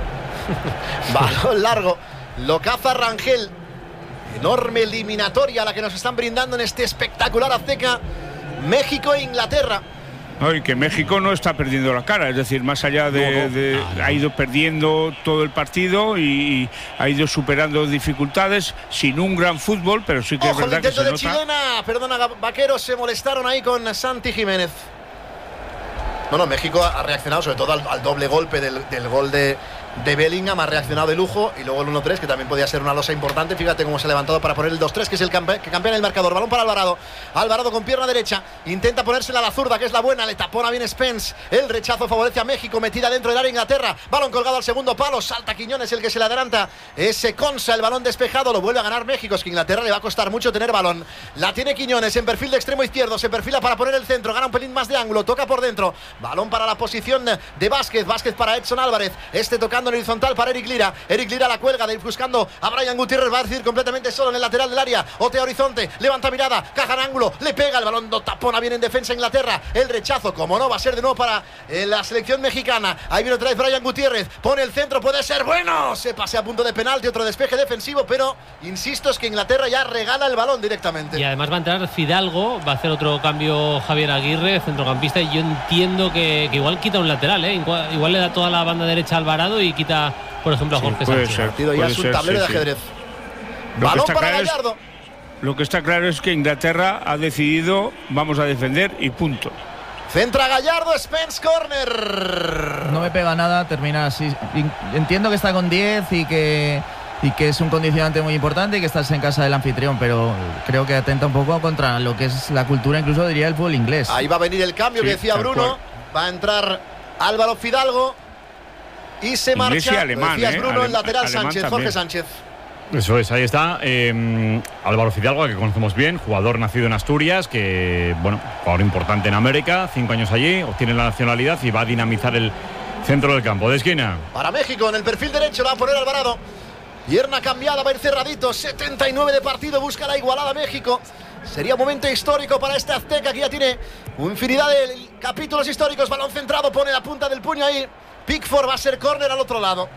S3: Balón largo, lo caza Rangel. Enorme eliminatoria la que nos están brindando en este espectacular Azteca, México e Inglaterra.
S1: No, y que México no está perdiendo la cara, es decir, más allá ha ido perdiendo todo el partido y ha ido superando dificultades sin un gran fútbol, pero sí que es verdad que se nota.
S3: Chilena, perdona, Vaqueros, se molestaron ahí con Santi Jiménez. No, México ha reaccionado sobre todo al doble golpe del gol de Bellingham, ha reaccionado de lujo, y luego el 1-3, que también podía ser una losa importante. Fíjate cómo se ha levantado para poner el 2-3, que es el que campea en el marcador. Balón para Alvarado con pierna derecha, intenta ponérsela a la zurda, que es la buena, le tapona bien Spence, el rechazo favorece a México, metida dentro del área Inglaterra, balón colgado al segundo palo, salta Quiñones, el que se le adelanta, ese Consa, el balón despejado, lo vuelve a ganar México. Es que a Inglaterra le va a costar mucho tener balón, la tiene Quiñones en perfil de extremo izquierdo, se perfila para poner el centro, gana un pelín más de ángulo, toca por dentro, balón para la posición de Vázquez para Edson Álvarez, tocando en horizontal para Eric Lira la cuelga, buscando a Brian Gutiérrez, va a decir completamente solo en el lateral del área, otea horizonte, levanta mirada, caja en ángulo, le pega el balón, no tapona bien en defensa Inglaterra, el rechazo, como no, va a ser de nuevo para la selección mexicana. Ahí viene otra vez Brian Gutiérrez, pone el centro, puede ser bueno, se pasea a punto de penalti, otro despeje defensivo, pero insisto, es que Inglaterra ya regala el balón directamente.
S4: Y además va a entrar Fidalgo, va a hacer otro cambio Javier Aguirre, centrocampista, y yo entiendo que igual quita un lateral, igual le da toda la banda derecha a Alvarado y quita, por ejemplo, a Jorge Sánchez.
S3: El partido ya es un tablero de ajedrez. Balón para Gallardo.
S1: Lo que está claro es que Inglaterra ha decidido, vamos a defender y punto.
S3: Centra Gallardo, Spence, corner.
S5: No me pega nada, termina así. Entiendo que está con 10 y que es un condicionante muy importante y que estás en casa del anfitrión, pero creo que atenta un poco contra lo que es la cultura, incluso diría el fútbol inglés.
S3: Ahí va a venir el cambio que decía Bruno. Va a entrar Álvaro Fidalgo y se marcha,
S1: alemán,
S3: decías Bruno, el lateral Sánchez,
S1: también.
S3: Jorge Sánchez.
S8: Eso es, ahí está Álvaro Fidalgo, que conocemos bien, jugador nacido en Asturias, que, jugador importante en América, 5 años allí, obtiene la nacionalidad y va a dinamizar el centro del campo de esquina.
S3: Para México, en el perfil derecho la va a poner Alvarado. Pierna cambiada, va a ir cerradito, 79 de partido, busca la igualada México. Sería un momento histórico para este Azteca, que ya tiene infinidad de capítulos históricos. Balón centrado, pone la punta del puño ahí. Pickford, va a ser córner al otro lado.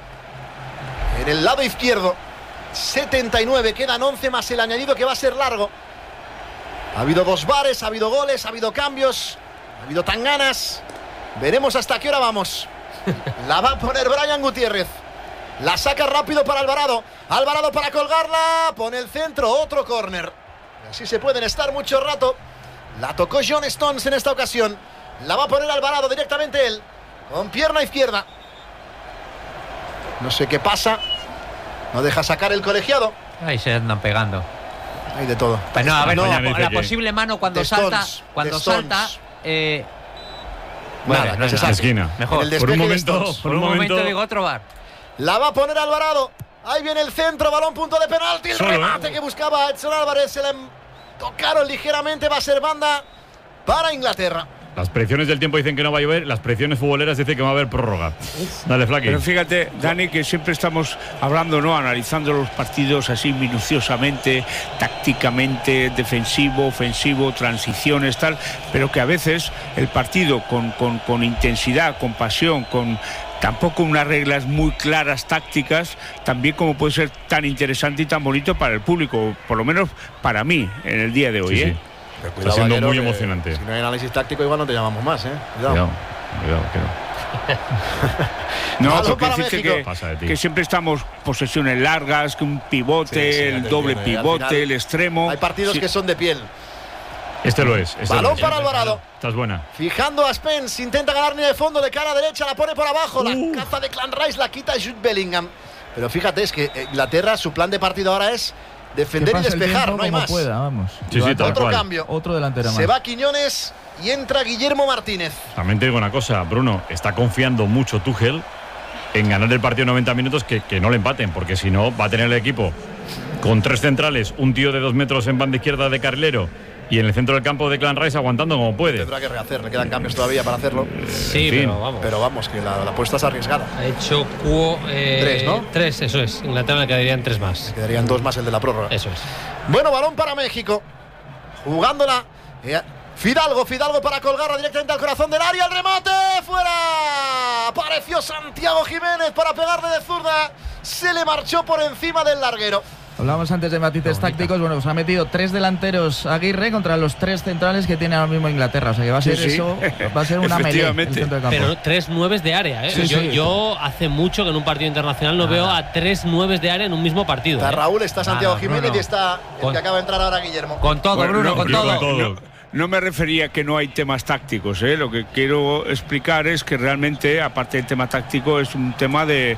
S3: En el lado izquierdo, 79, quedan 11 más el añadido que va a ser largo. Ha habido 2 bares, ha habido goles, ha habido cambios, ha habido tanganas. Veremos hasta qué hora vamos. La va a poner Brian Gutiérrez. La saca rápido para Alvarado. Alvarado para colgarla. Pone el centro, otro córner. Así se pueden estar mucho rato. La tocó John Stones en esta ocasión. La va a poner Alvarado directamente él. Con pierna izquierda. No sé qué pasa. No deja sacar el colegiado.
S6: Ahí se andan pegando.
S3: Hay de todo.
S6: Pues no, a ver, la posible mano cuando salta. Cuando salta.
S3: Bueno, nada, no se saque.
S8: Esquina.
S6: Mejor.
S3: Por un
S6: momento digo otro bar.
S3: La va a poner Alvarado. Ahí viene el centro, balón, punto de penalti. El remate que buscaba Edson Álvarez. Se le tocaron ligeramente. Va a ser banda para Inglaterra.
S8: Las predicciones del tiempo dicen que no va a llover, las predicciones futboleras dicen que va a haber prórroga. Dale, Flaky.
S1: Pero fíjate, Dani, que siempre estamos hablando, ¿no? Analizando los partidos así minuciosamente, tácticamente, defensivo, ofensivo, transiciones, tal, pero que a veces el partido con intensidad, con pasión, con tampoco unas reglas muy claras tácticas, también como puede ser tan interesante y tan bonito para el público, por lo menos para mí en el día de hoy.
S8: Sí, sí. Está siendo muy emocionante.
S3: Si no hay análisis táctico, igual no te llamamos más, ¿eh?
S8: Cuidado.
S1: No, porque decirte que siempre estamos posesiones largas, que un pivote, el doble pivote, el extremo.
S3: Hay partidos que son de piel.
S8: Este lo es.
S3: Balón para Alvarado.
S8: Estás buena.
S3: Fijando a Spence, intenta ganar línea de fondo de cara derecha, la pone por abajo. La caza de Clan Rice la quita Jude Bellingham. Pero fíjate, es que Inglaterra, su plan de partido ahora es defender y despejar, no hay más.
S5: Pueda, vamos.
S8: Sí,
S3: otro cambio.
S5: Otro delantero más.
S3: Se va Quiñones y entra Guillermo Martínez.
S8: También te digo una cosa, Bruno, está confiando mucho Tuchel en ganar el partido 90 minutos, que no le empaten, porque si no va a tener el equipo con 3 centrales, un tío de 2 metros en banda izquierda de carrilero y en el centro del campo de Clan Rice aguantando como puede.
S3: Tendrá que rehacer, le quedan cambios todavía para hacerlo.
S6: Sí, pero vamos.
S3: Que la apuesta es arriesgada.
S4: Ha hecho 3, ¿no? 3, eso es. Inglaterra le quedarían 3 más.
S3: Le quedarían 2 más el de la prórroga.
S4: Eso es.
S3: Bueno, balón para México. Jugándola. Fidalgo para colgarla directamente al corazón del área. El remate fuera. Apareció Santiago Jiménez para pegarle de zurda. Se le marchó por encima del larguero.
S5: Hablábamos antes de matices tácticos. Bueno, pues ha metido 3 delanteros Aguirre contra los 3 centrales que tiene ahora mismo Inglaterra. O sea que va a ser eso, va a ser una melee en el centro de campo.
S4: Pero 3 9s de área, ¿eh?
S5: Sí,
S4: yo hace mucho que en un partido internacional no veo a 3 9s de área en un mismo partido.
S3: Está Raúl, está Santiago Jiménez y está el que acaba de entrar ahora Guillermo.
S6: Con todo, Bruno, con todo.
S1: No me refería a que no hay temas tácticos, ¿eh? Lo que quiero explicar es que realmente, aparte del tema táctico, es un tema de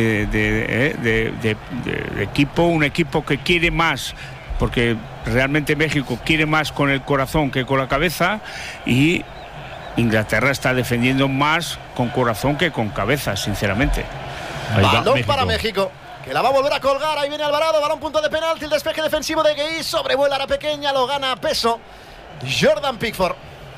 S1: equipo, un equipo que quiere más, porque realmente México quiere más con el corazón que con la cabeza, y Inglaterra está defendiendo más con corazón que con cabeza, sinceramente.
S3: Balón para México, que la va a volver a colgar. Ahí viene Alvarado, balón punto de penalti, el despeje defensivo de Gueí, sobrevuela a la pequeña, lo gana a peso Jordan Pickford.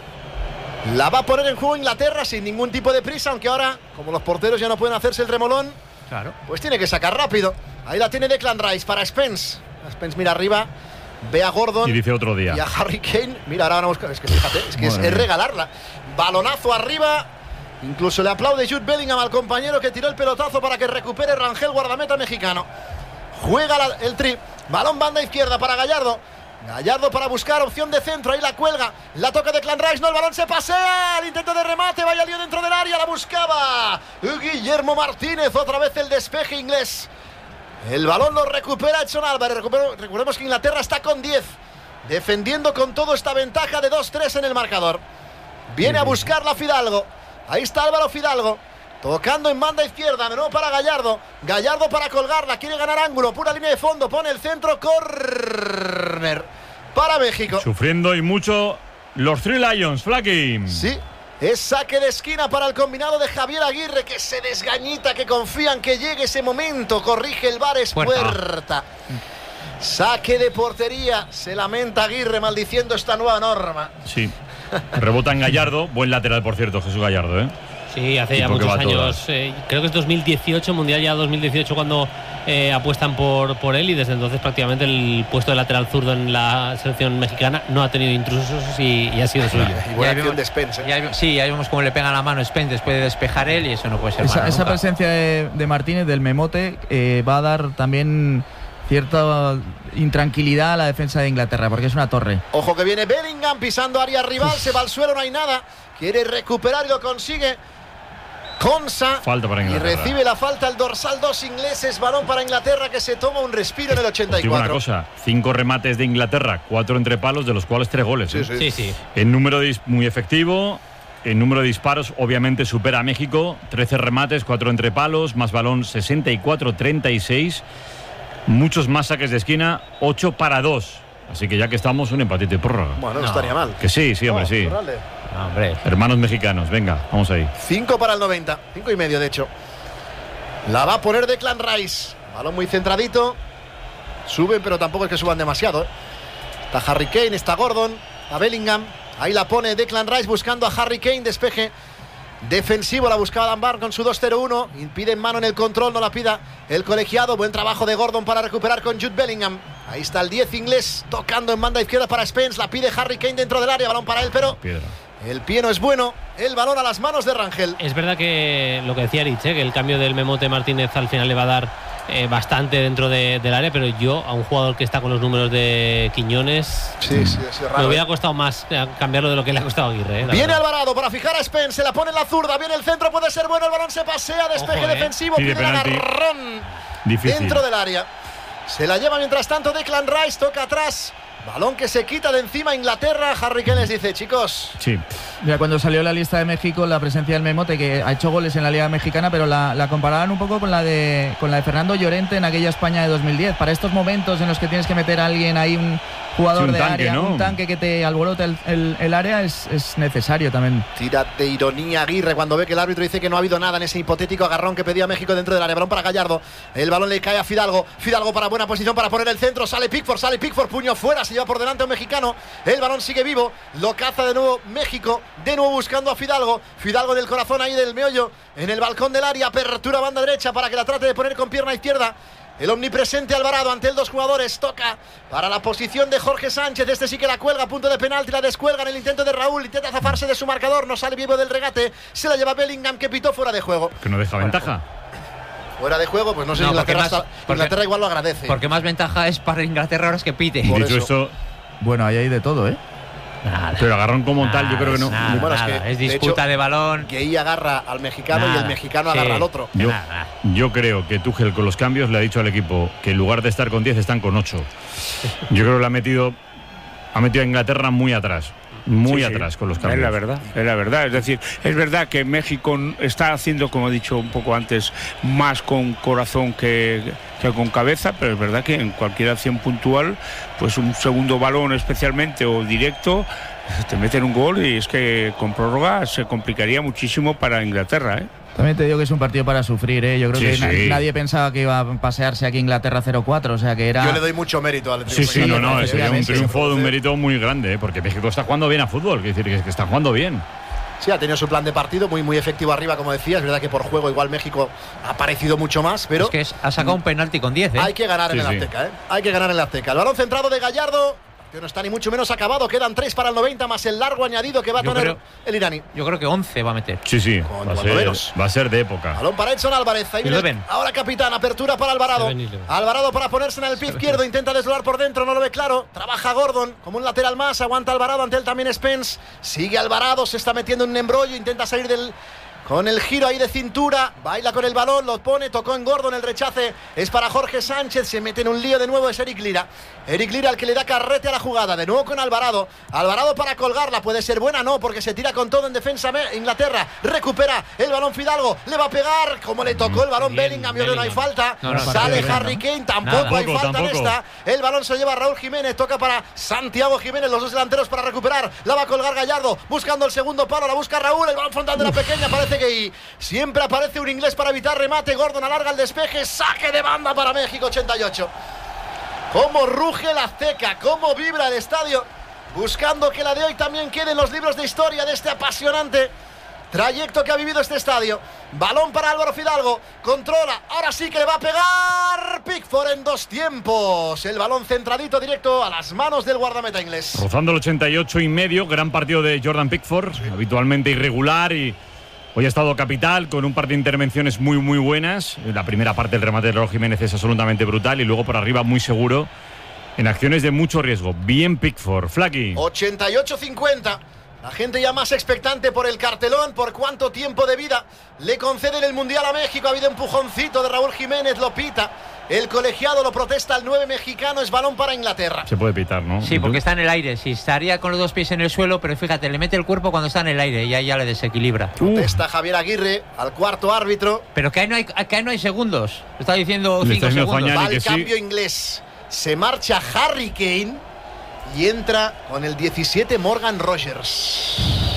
S3: La va a poner en juego Inglaterra sin ningún tipo de prisa, aunque ahora, como los porteros ya no pueden hacerse el remolón,
S6: claro,
S3: pues tiene que sacar rápido. Ahí la tiene Declan Rice para Spence. Spence mira arriba, ve a Gordon
S8: y dice otro día.
S3: Y a Harry Kane. Mira, ahora van a buscar. Es que fíjate, es regalarla. Balonazo arriba. Incluso le aplaude Jude Bellingham al compañero que tiró el pelotazo para que recupere Rangel, guardameta mexicano. Juega el tri. Balón banda izquierda para Gallardo. Gallardo para buscar opción de centro, ahí la cuelga, la toca de Clan Rice, no, el balón se pasea, el intento de remate, vaya lío dentro del área, la buscaba Guillermo Martínez, otra vez el despeje inglés. El balón lo recupera Edson Álvarez. Recordemos que Inglaterra está con 10, defendiendo con todo esta ventaja de 2-3 en el marcador. Viene a buscarla Fidalgo, ahí está Álvaro Fidalgo, tocando en banda izquierda, de nuevo para Gallardo. Gallardo para colgarla, quiere ganar ángulo, pura línea de fondo, pone el centro, córner para México.
S8: Sufriendo y mucho los Three Lions, Flaky.
S3: Sí, es saque de esquina para el combinado de Javier Aguirre, que se desgañita, que confían que llegue ese momento. Corrige el VAR, es puerta. Saque de portería, se lamenta Aguirre maldiciendo esta nueva norma.
S8: Sí, rebota en Gallardo, buen lateral por cierto, Jesús Gallardo, ¿eh?
S4: Sí, hace ya muchos años, creo que es 2018, Mundial ya 2018 cuando apuestan por él, y desde entonces prácticamente el puesto de lateral zurdo en la selección mexicana no ha tenido intrusos y ha sido suyo.
S3: Y buena acción de Spence.
S6: Sí, ahí vemos cómo le pega la mano a Spence después de despejar él, y eso no puede ser malo.
S5: Esa presencia de Martínez, del memote, va a dar también cierta intranquilidad a la defensa de Inglaterra, porque es una torre.
S3: Ojo que viene Bellingham pisando área rival, se va al suelo, no hay nada. Quiere recuperar y lo consigue. Konsa.
S8: Falta para Inglaterra.
S3: Y recibe la falta el dorsal 2 ingleses. Balón para Inglaterra que se toma un respiro en el 84.
S8: Digo una cosa, 5 remates de Inglaterra, 4 entre palos, de los cuales 3 goles.
S6: Sí.
S8: En número muy efectivo. En número de disparos, obviamente, supera a México. 13 remates, 4 entre palos, más balón 64-36. Muchos más saques de esquina, 8-2. Así que ya que estamos, un empatito de prórroga.
S3: Bueno, no estaría mal.
S8: Que sí, hombre, sí.
S6: Hombre.
S8: Hermanos mexicanos, venga, vamos ahí.
S3: 5 para el 90, 5,5 de hecho. La va a poner Declan Rice. Balón muy centradito. Suben, pero tampoco es que suban demasiado. Está Harry Kane, está Gordon, está Bellingham. Ahí la pone Declan Rice buscando a Harry Kane. Despeje defensivo, la buscaba Dunbar con su 2-0-1. Impide en mano en el control, no la pida el colegiado. Buen trabajo de Gordon para recuperar con Jude Bellingham. Ahí está el 10 inglés tocando en banda izquierda para Spence. La pide Harry Kane dentro del área. Balón para él, pero el pie no es bueno. El balón a las manos de Rangel.
S4: Es verdad que lo que decía Rich, que el cambio del Memote Martínez al final le va a dar bastante dentro del área, pero yo a un jugador que está con los números de Quiñones me hubiera costado más cambiarlo de lo que le ha costado a Aguirre.
S3: Viene Alvarado para fijar a Spence, se la pone en la zurda, viene el centro, puede ser bueno, el balón se pasea, despeje defensivo, pide el agarrón dentro del área. Se la lleva mientras tanto Declan Rice, toca atrás. Balón que se quita de encima Inglaterra. Harry Kane les dice, chicos.
S5: Sí. Ya cuando salió la lista de México, la presencia del Memote, que ha hecho goles en la Liga Mexicana, pero la comparaban un poco con la de Fernando Llorente en aquella España de 2010. Para estos momentos en los que tienes que meter a alguien ahí, un jugador
S8: un
S5: de
S8: tanque,
S5: área,
S8: ¿no?
S5: un tanque que te alborote el área, es necesario también.
S3: Tira de ironía Aguirre cuando ve que el árbitro dice que no ha habido nada en ese hipotético agarrón que pedía México dentro del área. Balón para Gallardo. El balón le cae a Fidalgo. Fidalgo para buena posición para poner el centro. Sale Pickford, puño fuera. Se lleva por delante a un mexicano. El balón sigue vivo. Lo caza de nuevo México. De nuevo buscando a Fidalgo. Fidalgo en el corazón ahí del meollo. En el balcón del área. Apertura banda derecha para que la trate de poner con pierna izquierda. El omnipresente Alvarado ante el 2 jugadores. Toca para la posición de Jorge Sánchez. Este sí que la cuelga a punto de penalti. La descuelga en el intento de Raúl. Intenta zafarse de su marcador. No sale vivo del regate. Se la lleva Bellingham, que pitó fuera de juego.
S8: Que no deja ventaja.
S3: Fuera de juego, pues no sé, Inglaterra igual lo agradece.
S6: Porque más ventaja es para Inglaterra ahora es que pite.
S8: Dicho esto,
S5: bueno, ahí hay de todo, ¿eh?
S6: Nada,
S8: pero agarrón como tal, yo creo que no.
S6: Bueno, es disputa de balón.
S3: Que ella agarra al mexicano y el mexicano agarra al otro.
S8: Yo creo que Tuchel con los cambios le ha dicho al equipo que en lugar de estar con 10 están con 8. Yo creo que ha metido a Inglaterra muy atrás. Muy atrás con los cambios.
S1: Es la verdad. Es decir, es verdad que México está haciendo, como he dicho un poco antes, más con corazón que con cabeza, pero es verdad que en cualquier acción puntual, pues un segundo balón especialmente o directo, te meten un gol y es que con prórroga se complicaría muchísimo para Inglaterra, ¿eh?
S5: También te digo que es un partido para sufrir, ¿eh? Yo creo que nadie pensaba que iba a pasearse aquí Inglaterra 0-4, o sea que era...
S3: Yo le doy mucho mérito al
S8: triunfo. Sería un triunfo de un mérito muy grande, ¿eh? Porque México está jugando bien a fútbol, quiere decir que está jugando bien.
S3: Sí, ha tenido su plan de partido muy efectivo arriba, como decía. Es verdad que por juego igual México ha parecido mucho más, pero...
S6: Es que ha sacado un penalti con 10, ¿eh?
S3: Hay que ganar en el Azteca, ¿eh? Hay que ganar en el Azteca. El balón centrado de Gallardo, que no está ni mucho menos acabado. Quedan 3 para el 90 más el largo añadido que va a tener el iraní.
S6: Yo creo que 11 va a meter.
S8: Sí. Va a ser de época.
S3: Balón para Edson Álvarez. Ahí viene ahora capitán. Apertura para Alvarado. Alvarado para ponerse en el pie izquierdo. Intenta desloar por dentro. No lo ve claro. Trabaja Gordon como un lateral más. Aguanta Alvarado. Ante él también Spence. Sigue Alvarado. Se está metiendo en un embrollo. Intenta salir con el giro ahí de cintura, baila con el balón, lo pone, tocó en Gordon, el rechace es para Jorge Sánchez, se mete en un lío de nuevo, es Eric Lira al que le da carrete a la jugada, de nuevo con Alvarado para colgarla, puede ser buena, no, porque se tira con todo en defensa Inglaterra, recupera el balón Fidalgo, le va a pegar, como le tocó el balón Bellingham, yo creo que no hay falta, sale Harry Kane, tampoco hay falta en esta, el balón se lleva Raúl Jiménez, toca para Santiago Jiménez, los dos delanteros para recuperar, la va a colgar Gallardo, buscando el segundo palo, la busca Raúl, el balón frontal de la pequeña, parece que siempre aparece un inglés para evitar remate. Gordon alarga el despeje, saque de banda para México, 88. Cómo ruge la Azteca, cómo vibra el estadio, buscando que la de hoy también quede en los libros de historia de este apasionante trayecto que ha vivido este estadio. Balón para Álvaro Fidalgo, controla, ahora sí que le va a pegar Pickford en 2 tiempos. El balón centradito directo a las manos del guardameta inglés.
S8: Rozando el 88,5, gran partido de Jordan Pickford, habitualmente irregular Hoy ha estado capital con un par de intervenciones muy, muy buenas. La primera parte del remate de Raúl Jiménez es absolutamente brutal y luego por arriba muy seguro en acciones de mucho riesgo. Bien Pickford. Flaky.
S3: 88-50. La gente ya más expectante por el cartelón, por cuánto tiempo de vida le conceden el Mundial a México. Ha habido empujoncito de Raúl Jiménez, lo pita. El colegiado lo protesta el 9 mexicano, es balón para Inglaterra.
S8: Se puede pitar, ¿no?
S6: Sí, porque está en el aire. Sí, estaría con los 2 pies en el suelo, pero fíjate, le mete el cuerpo cuando está en el aire y ahí ya le desequilibra.
S3: Protesta Javier Aguirre al cuarto árbitro.
S6: Pero que ahí no hay segundos. Está diciendo 5 segundos.
S3: Va el cambio inglés. Se marcha Harry Kane y entra con el 17 Morgan Rogers.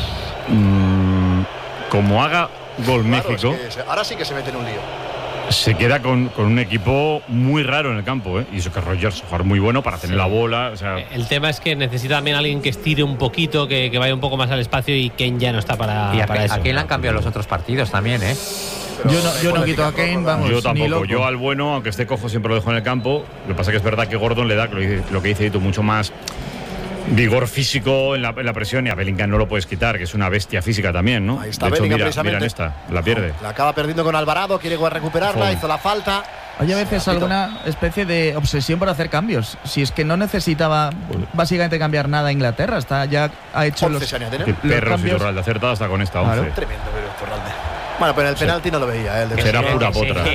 S8: Como haga gol México.
S3: Es que ahora sí que se mete en un lío.
S8: Se queda con un equipo muy raro en el campo, ¿eh? Y eso que Rogers jugar muy bueno para tener la bola. O sea...
S4: El tema es que necesita también alguien que estire un poquito, que vaya un poco más al espacio, y Kane ya no está para eso.
S6: A Kane le han cambiado los otros partidos también, ¿eh?
S5: Yo no quito a Kane, vamos.
S8: Yo tampoco.
S5: Ni loco.
S8: Yo al bueno, aunque esté cojo, siempre lo dejo en el campo. Lo que pasa es que es verdad que Gordon le da, lo que dice Ito, mucho más vigor físico en la presión, y a Bellingham no lo puedes quitar, que es una bestia física también, ¿no?
S3: Ahí está
S8: de hecho,
S3: Bellingham,
S8: mira en esta, la pierde.
S3: La acaba perdiendo con Alvarado, quiere recuperarla, hizo la falta.
S5: Hay a veces alguna especie de obsesión por hacer cambios. Si es que no necesitaba básicamente cambiar nada a Inglaterra, ya ha hecho los
S8: Perros y Torralde acertada hasta con esta 11.
S3: Claro. Tremendo, Torralde. Bueno, pero en el penalti no lo veía.
S8: Será pura potra.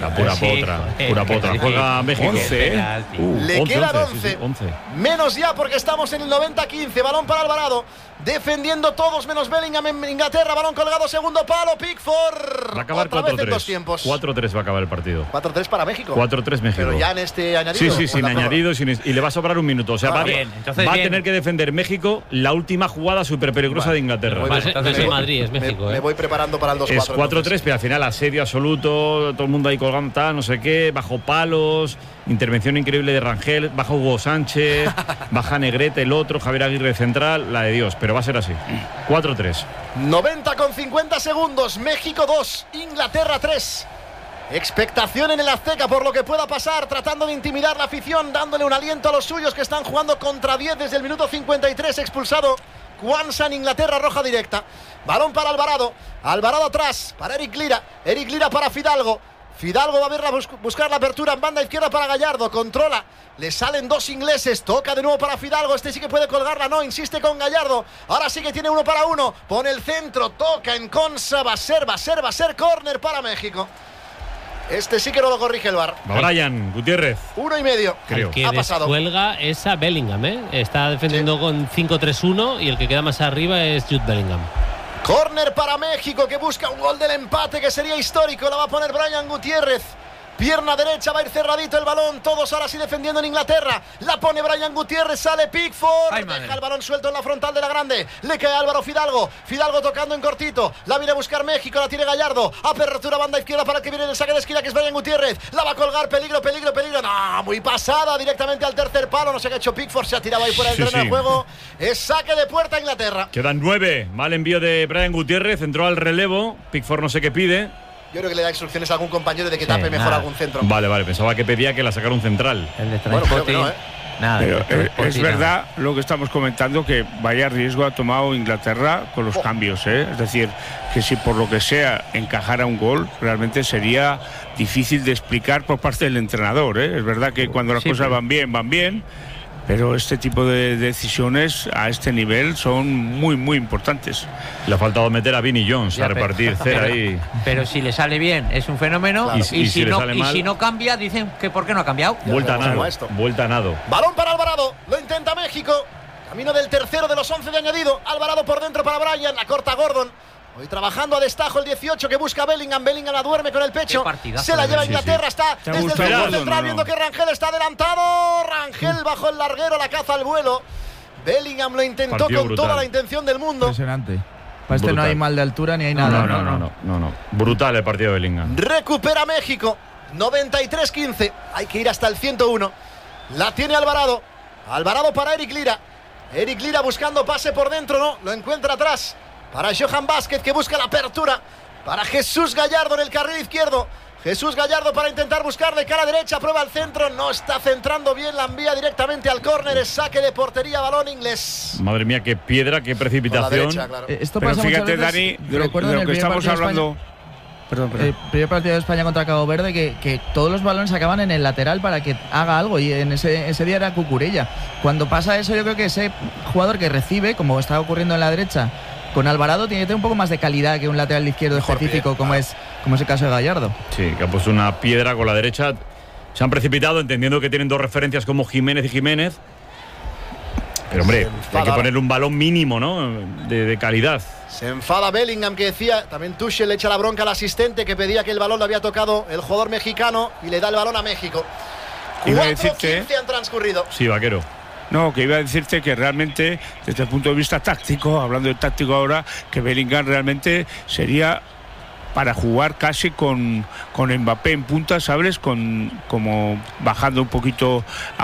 S8: Pura potra. Juega México.
S3: 11. Le quedan 11. Menos ya porque estamos en el 90-15. Balón para Alvarado. Defendiendo todos menos Bellingham en Inglaterra. Balón colgado, segundo palo. Pickford.
S8: Va a acabar 4-3. 4-3 va a acabar el partido.
S3: 4-3 para México.
S8: 4-3 México.
S3: Pero ya en este añadido.
S8: Sí, sin añadido. Y le va a sobrar un minuto. O sea, va a tener que defender México la última jugada súper peligrosa de Inglaterra.
S4: Entonces Madrid es México.
S3: Me voy preparando para el 2-4.
S8: 4-3, pero al final asedio absoluto, todo el mundo ahí colgando, tal, no sé qué, bajo palos, intervención increíble de Rangel, baja Hugo Sánchez, baja Negrete, el otro, Javier Aguirre central, la de Dios, pero va a ser así. 4-3.
S3: 90 con 50 segundos, México 2, Inglaterra 3. Expectación en el Azteca por lo que pueda pasar, tratando de intimidar la afición, dándole un aliento a los suyos que están jugando contra 10 desde el minuto 53, expulsado Kwanzaa en Inglaterra, roja directa. Balón para Alvarado. Alvarado atrás para Eric Lira. Eric Lira para Fidalgo. Fidalgo va a buscar la apertura en banda izquierda para Gallardo. Controla. Le salen 2 ingleses. Toca de nuevo para Fidalgo. Este sí que puede colgarla. No, insiste con Gallardo. Ahora sí que tiene 1 para 1. Pone el centro. Toca en Consa. Va a ser córner para México. Este sí que no lo corrige el VAR.
S8: Brian Gutiérrez.
S3: 1,5.
S8: Creo.
S4: El que
S3: ha pasado.
S4: descuelga es a Bellingham, ¿eh? Está defendiendo con 5-3-1 y el que queda más arriba es Jude Bellingham.
S3: Córner para México, que busca un gol del empate que sería histórico. La va a poner Brian Gutiérrez. Pierna derecha, va a ir cerradito el balón. Todos ahora sí defendiendo en Inglaterra. La pone Brian Gutiérrez, sale Pickford. Deja el balón suelto en la frontal de la grande. Le cae Álvaro Fidalgo. Fidalgo tocando en cortito. La viene a buscar México, la tiene Gallardo. Apertura banda izquierda para que viene el saque de esquina, que es Brian Gutiérrez. La va a colgar, peligro. No, muy pasada, directamente al tercer palo. No sé qué ha hecho Pickford, se ha tirado ahí fuera del terreno de juego. Es saque de puerta a Inglaterra.
S8: Quedan 9. Mal envío de Brian Gutiérrez. Entró al relevo. Pickford no sé qué pide.
S3: Yo creo que le da instrucciones a algún compañero de que tape mejor algún centro.
S8: Vale, pensaba que pedía que la sacara un central.
S6: El de Transporting.
S3: Bueno,
S1: Nada, pero es verdad lo que estamos comentando, que vaya riesgo ha tomado Inglaterra con los cambios, ¿eh? Es decir, que si por lo que sea encajara un gol, realmente sería difícil de explicar por parte del entrenador, ¿eh? Es verdad que cuando las cosas van bien, pero este tipo de decisiones a este nivel son muy, muy importantes.
S8: Le ha faltado meter a Vinnie Jones a repartir cera ahí.
S6: Pero si le sale bien, es un fenómeno. Claro. Y si no cambia, dicen que ¿por qué no ha cambiado?
S8: Vuelta a nado.
S3: Balón para Alvarado, lo intenta México. Camino del tercero de los 11 de añadido. Alvarado por dentro para Brian, la corta Gordon. Hoy trabajando a destajo el 18 que busca Bellingham. Bellingham la duerme con el pecho. Se la lleva Inglaterra. Está desde el centro central viendo que Rangel está adelantado. Rangel bajo el larguero, la caza al vuelo. Bellingham lo intentó con toda la intención del mundo.
S5: Impresionante. Para este no hay mal de altura ni hay nada.
S8: No. Brutal el partido de Bellingham.
S3: Recupera México. 93-15. Hay que ir hasta el 101. La tiene Alvarado. Alvarado para Eric Lira. Eric Lira buscando pase por dentro. No, lo encuentra atrás. Para Johan Vázquez, que busca la apertura. Para Jesús Gallardo en el carril izquierdo. Jesús Gallardo para intentar buscar de cara derecha, prueba el centro, no está centrando bien, la envía directamente al córner, es saque de portería, balón inglés.
S8: Madre mía, qué piedra, qué precipitación.
S3: Derecha, claro.
S5: Esto
S1: pero
S5: pasa
S1: fíjate,
S5: muchas veces,
S1: Dani, de lo que estamos hablando. Perdón.
S5: El primer partido de España contra Cabo Verde, que todos los balones acaban en el lateral para que haga algo, y en ese día era Cucurella. Cuando pasa eso, yo creo que ese jugador que recibe, como está ocurriendo en la derecha con Alvarado, tiene que tener un poco más de calidad que un lateral izquierdo específico, como es el caso de Gallardo.
S8: Sí, que ha puesto una piedra con la derecha. Se han precipitado entendiendo que tienen dos referencias como Jiménez y Jiménez. Pero hombre, hay que ponerle un balón mínimo, ¿no? De calidad.
S3: Se enfada Bellingham, que decía, también Tuchel le echa la bronca al asistente que pedía que el balón lo había tocado el jugador mexicano y le da el balón a México. 4:15 han transcurrido.
S8: Sí, Vaquero.
S1: No, que iba a decirte que realmente, desde el punto de vista táctico, hablando de táctico ahora, que Bellingham realmente sería para jugar casi con Mbappé en punta, ¿sabes? Como bajando un poquito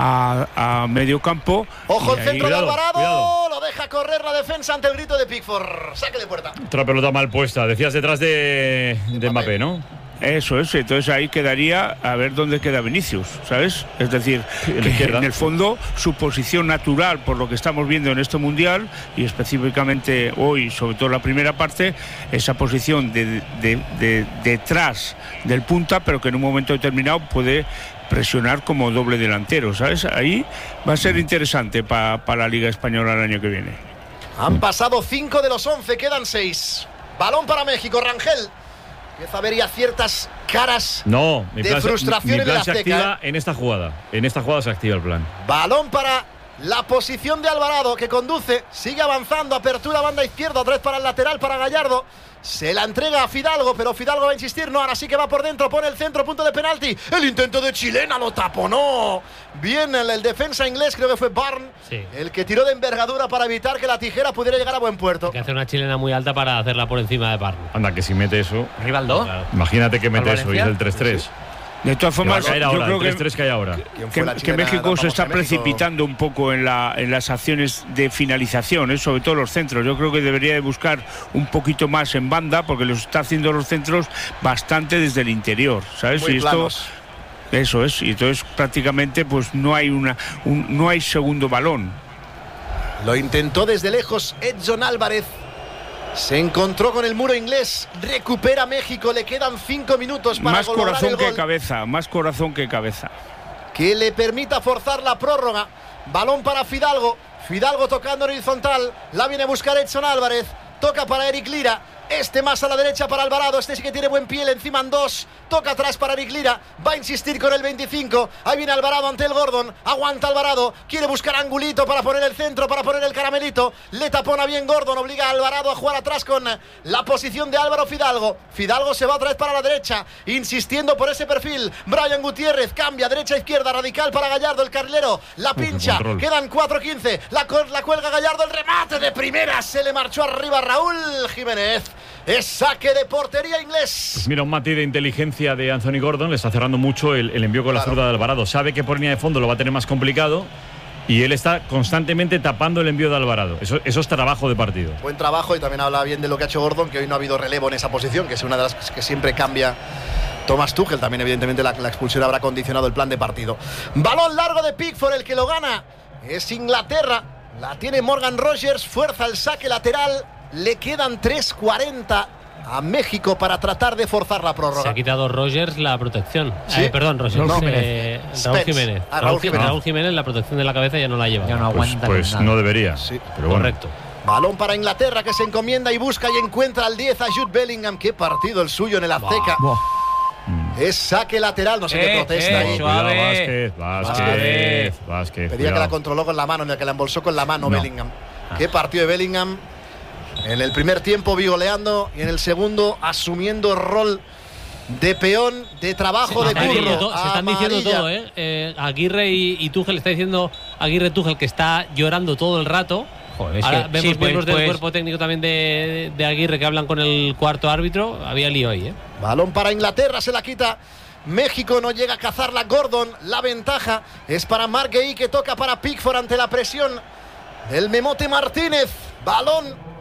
S1: a medio campo.
S3: Ojo el centro de Alvarado, lo deja correr la defensa ante el grito de Pickford. Saque de puerta.
S8: Otra pelota mal puesta, decías detrás de Mbappé, ¿no?
S1: Eso es, entonces ahí quedaría a ver dónde queda Vinicius, ¿sabes? Es decir, que en el fondo su posición natural, por lo que estamos viendo en este Mundial, y específicamente hoy, sobre todo la primera parte, esa posición de detrás del punta, pero que en un momento determinado puede presionar como doble delantero, ¿sabes? Ahí va a ser interesante para la Liga Española el año que viene.
S3: Han pasado 5 de los 11, quedan 6. Balón para México, Rangel. Empieza a haber ya ciertas caras de frustración en el Azteca.
S8: Se activa en esta jugada. En esta jugada se activa el plan.
S3: Balón para la posición de Alvarado, que conduce, sigue avanzando, apertura banda izquierda, otra vez para el lateral, para Gallardo. Se la entrega a Fidalgo, pero Fidalgo va a insistir, no, ahora sí que va por dentro, pone el centro, punto de penalti. El intento de Chilena lo taponó. Bien el defensa inglés, creo que fue Barn, el que tiró de envergadura para evitar que la tijera pudiera llegar a buen puerto.
S4: Hay que hacer una chilena muy alta para hacerla por encima de Barn.
S8: Anda, que si mete eso.
S6: ¿Rivaldo?
S8: Claro. Imagínate que mete eso y es el 3-3. Sí.
S1: De todas formas,
S8: yo creo
S1: que México se está precipitando un poco en las acciones de finalización, sobre todo los centros. Yo creo que debería de buscar un poquito más en banda, porque los está haciendo los centros bastante desde el interior, ¿sabes?
S3: Muy planos.
S1: Eso es, y entonces prácticamente pues no hay segundo balón.
S3: Lo intentó desde lejos Edson Álvarez. Se encontró con el muro inglés, recupera México, le quedan 5 minutos para
S1: más corazón que cabeza, más corazón que cabeza.
S3: Que le permita forzar la prórroga. Balón para Fidalgo, Fidalgo tocando horizontal, la viene a buscar Edson Álvarez, toca para Eric Lira. Este más a la derecha para Alvarado, este sí que tiene buen pie, le encima en 2, toca atrás para Eric Lira, va a insistir con el 25, ahí viene Alvarado ante el Gordon, aguanta Alvarado, quiere buscar angulito para poner el centro, para poner el caramelito, le tapona bien Gordon, obliga a Alvarado a jugar atrás con la posición de Álvaro Fidalgo. Fidalgo se va otra vez para la derecha, insistiendo por ese perfil, Brian Gutiérrez cambia derecha-izquierda, radical para Gallardo, el carrilero, la pincha, quedan 4:15, la cuelga Gallardo, el remate de primera, se le marchó arriba Raúl Jiménez. Es saque de portería inglés.
S8: Pues mira, un matiz de inteligencia de Anthony Gordon, le está cerrando mucho el envío con la zurda de Alvarado. Sabe que por línea de fondo lo va a tener más complicado y él está constantemente tapando el envío de Alvarado. Eso es trabajo de partido.
S3: Buen trabajo, y también habla bien de lo que ha hecho Gordon, que hoy no ha habido relevo en esa posición, que es una de las que siempre cambia Thomas Tuchel. También evidentemente la expulsión habrá condicionado el plan de partido. Balón largo de Pickford, el que lo gana es Inglaterra. La tiene Morgan Rogers, fuerza el saque lateral. Le quedan 3:40 a México para tratar de forzar la prórroga.
S4: Se ha quitado Rogers la protección.
S3: ¿Sí?
S4: Perdón, Rogers.
S3: No,
S4: Raúl Jiménez. Raúl Jiménez la protección de la cabeza ya no la lleva.
S6: Ya no aguanta.
S8: Pues
S6: nada.
S8: no debería.
S3: Sí,
S8: pero bueno.
S4: Correcto.
S3: Balón para Inglaterra, que se encomienda y busca y encuentra al 10 a Jude Bellingham. Qué partido el suyo en el Azteca. Es saque lateral, no sé qué protesta ahí.
S8: Vázquez.
S3: Pedía que la controló con la mano, en el que la embolsó con la mano Bellingham. Qué partido de Bellingham. En el primer tiempo vigoleando y en el segundo asumiendo el rol de peón, de trabajo, de curro.
S4: Se están diciendo todo, ¿eh? Aguirre y Tuchel, está diciendo Aguirre-Tuchel que está llorando todo el rato.
S6: Joder,
S4: ahora vemos miembros del cuerpo técnico también de Aguirre que hablan con el cuarto árbitro. Había lío ahí, ¿eh?
S3: Balón para Inglaterra, se la quita México, no llega a cazarla Gordon. La ventaja es para Marc Guehi, que toca para Pickford ante la presión del Memote Martínez. Balón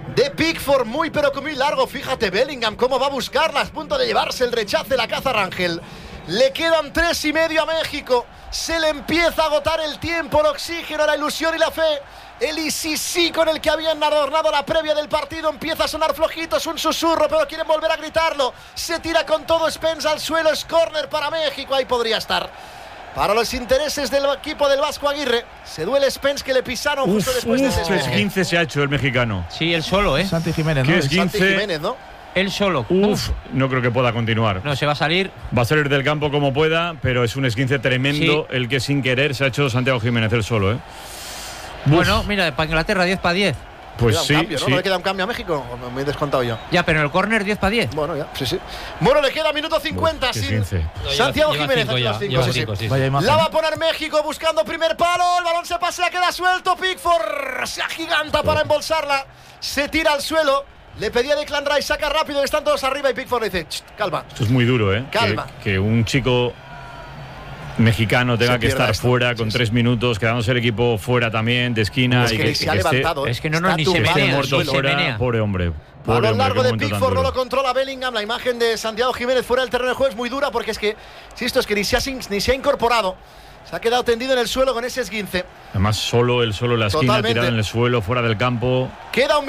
S3: de Pickford, muy pero que muy largo. Fíjate Bellingham cómo va a buscarla, a punto de llevarse el rechace, la caza Rangel. Le quedan 3,5 a México. Se le empieza a agotar el tiempo, el oxígeno, la ilusión y la fe. El sí con el que habían adornado la previa del partido empieza a sonar flojito, es un susurro, pero quieren volver a gritarlo. Se tira con todo Spence al suelo, es córner para México, ahí podría estar. Para los intereses del equipo del Vasco Aguirre, se duele Spence que le pisaron justo después de ese
S8: esguince se ha hecho el mexicano.
S6: Sí, él solo,
S5: Santi Jiménez, ¿no?
S8: ¿Qué esguince?
S3: Santi Jiménez, ¿no?
S6: Él solo.
S8: No creo que pueda continuar.
S6: No, se va a salir.
S8: Va a salir del campo como pueda, pero es un esguince tremendo el que sin querer se ha hecho Santiago Jiménez él solo, ¿eh?
S6: Bueno, mira, para Inglaterra 10 para 10.
S3: Pues sí, cambio, ¿no? ¿No le queda un cambio a México? Me he descontado yo.
S6: Ya, pero en el córner 10 para 10.
S3: Bueno, ya, sí. Bueno, le queda minuto 50 sin Santiago Jiménez. La va a poner México buscando primer palo. El balón se pasea, queda suelto. Pickford se agiganta para embolsarla. Se tira al suelo. Le pedía Declan Rice, saca rápido, están todos arriba y Pickford dice, calma.
S8: Esto es muy duro, ¿eh?
S3: Calma.
S8: Que un chico mexicano tenga que estar fuera con 3 minutos, quedándose el equipo fuera también, de esquina.
S3: Es que se ha levantado.
S6: Es que ni se menea.
S8: Muerto fuera, pobre hombre.
S3: Balón largo de Pickford, no lo controla Bellingham. La imagen de Santiago Jiménez fuera del terreno de juego es muy dura porque es que, si esto es que ni se ha incorporado. Se ha quedado tendido en el suelo con ese esguince.
S8: Además, él solo en la esquina, tirado en el suelo, fuera del campo.
S3: Queda un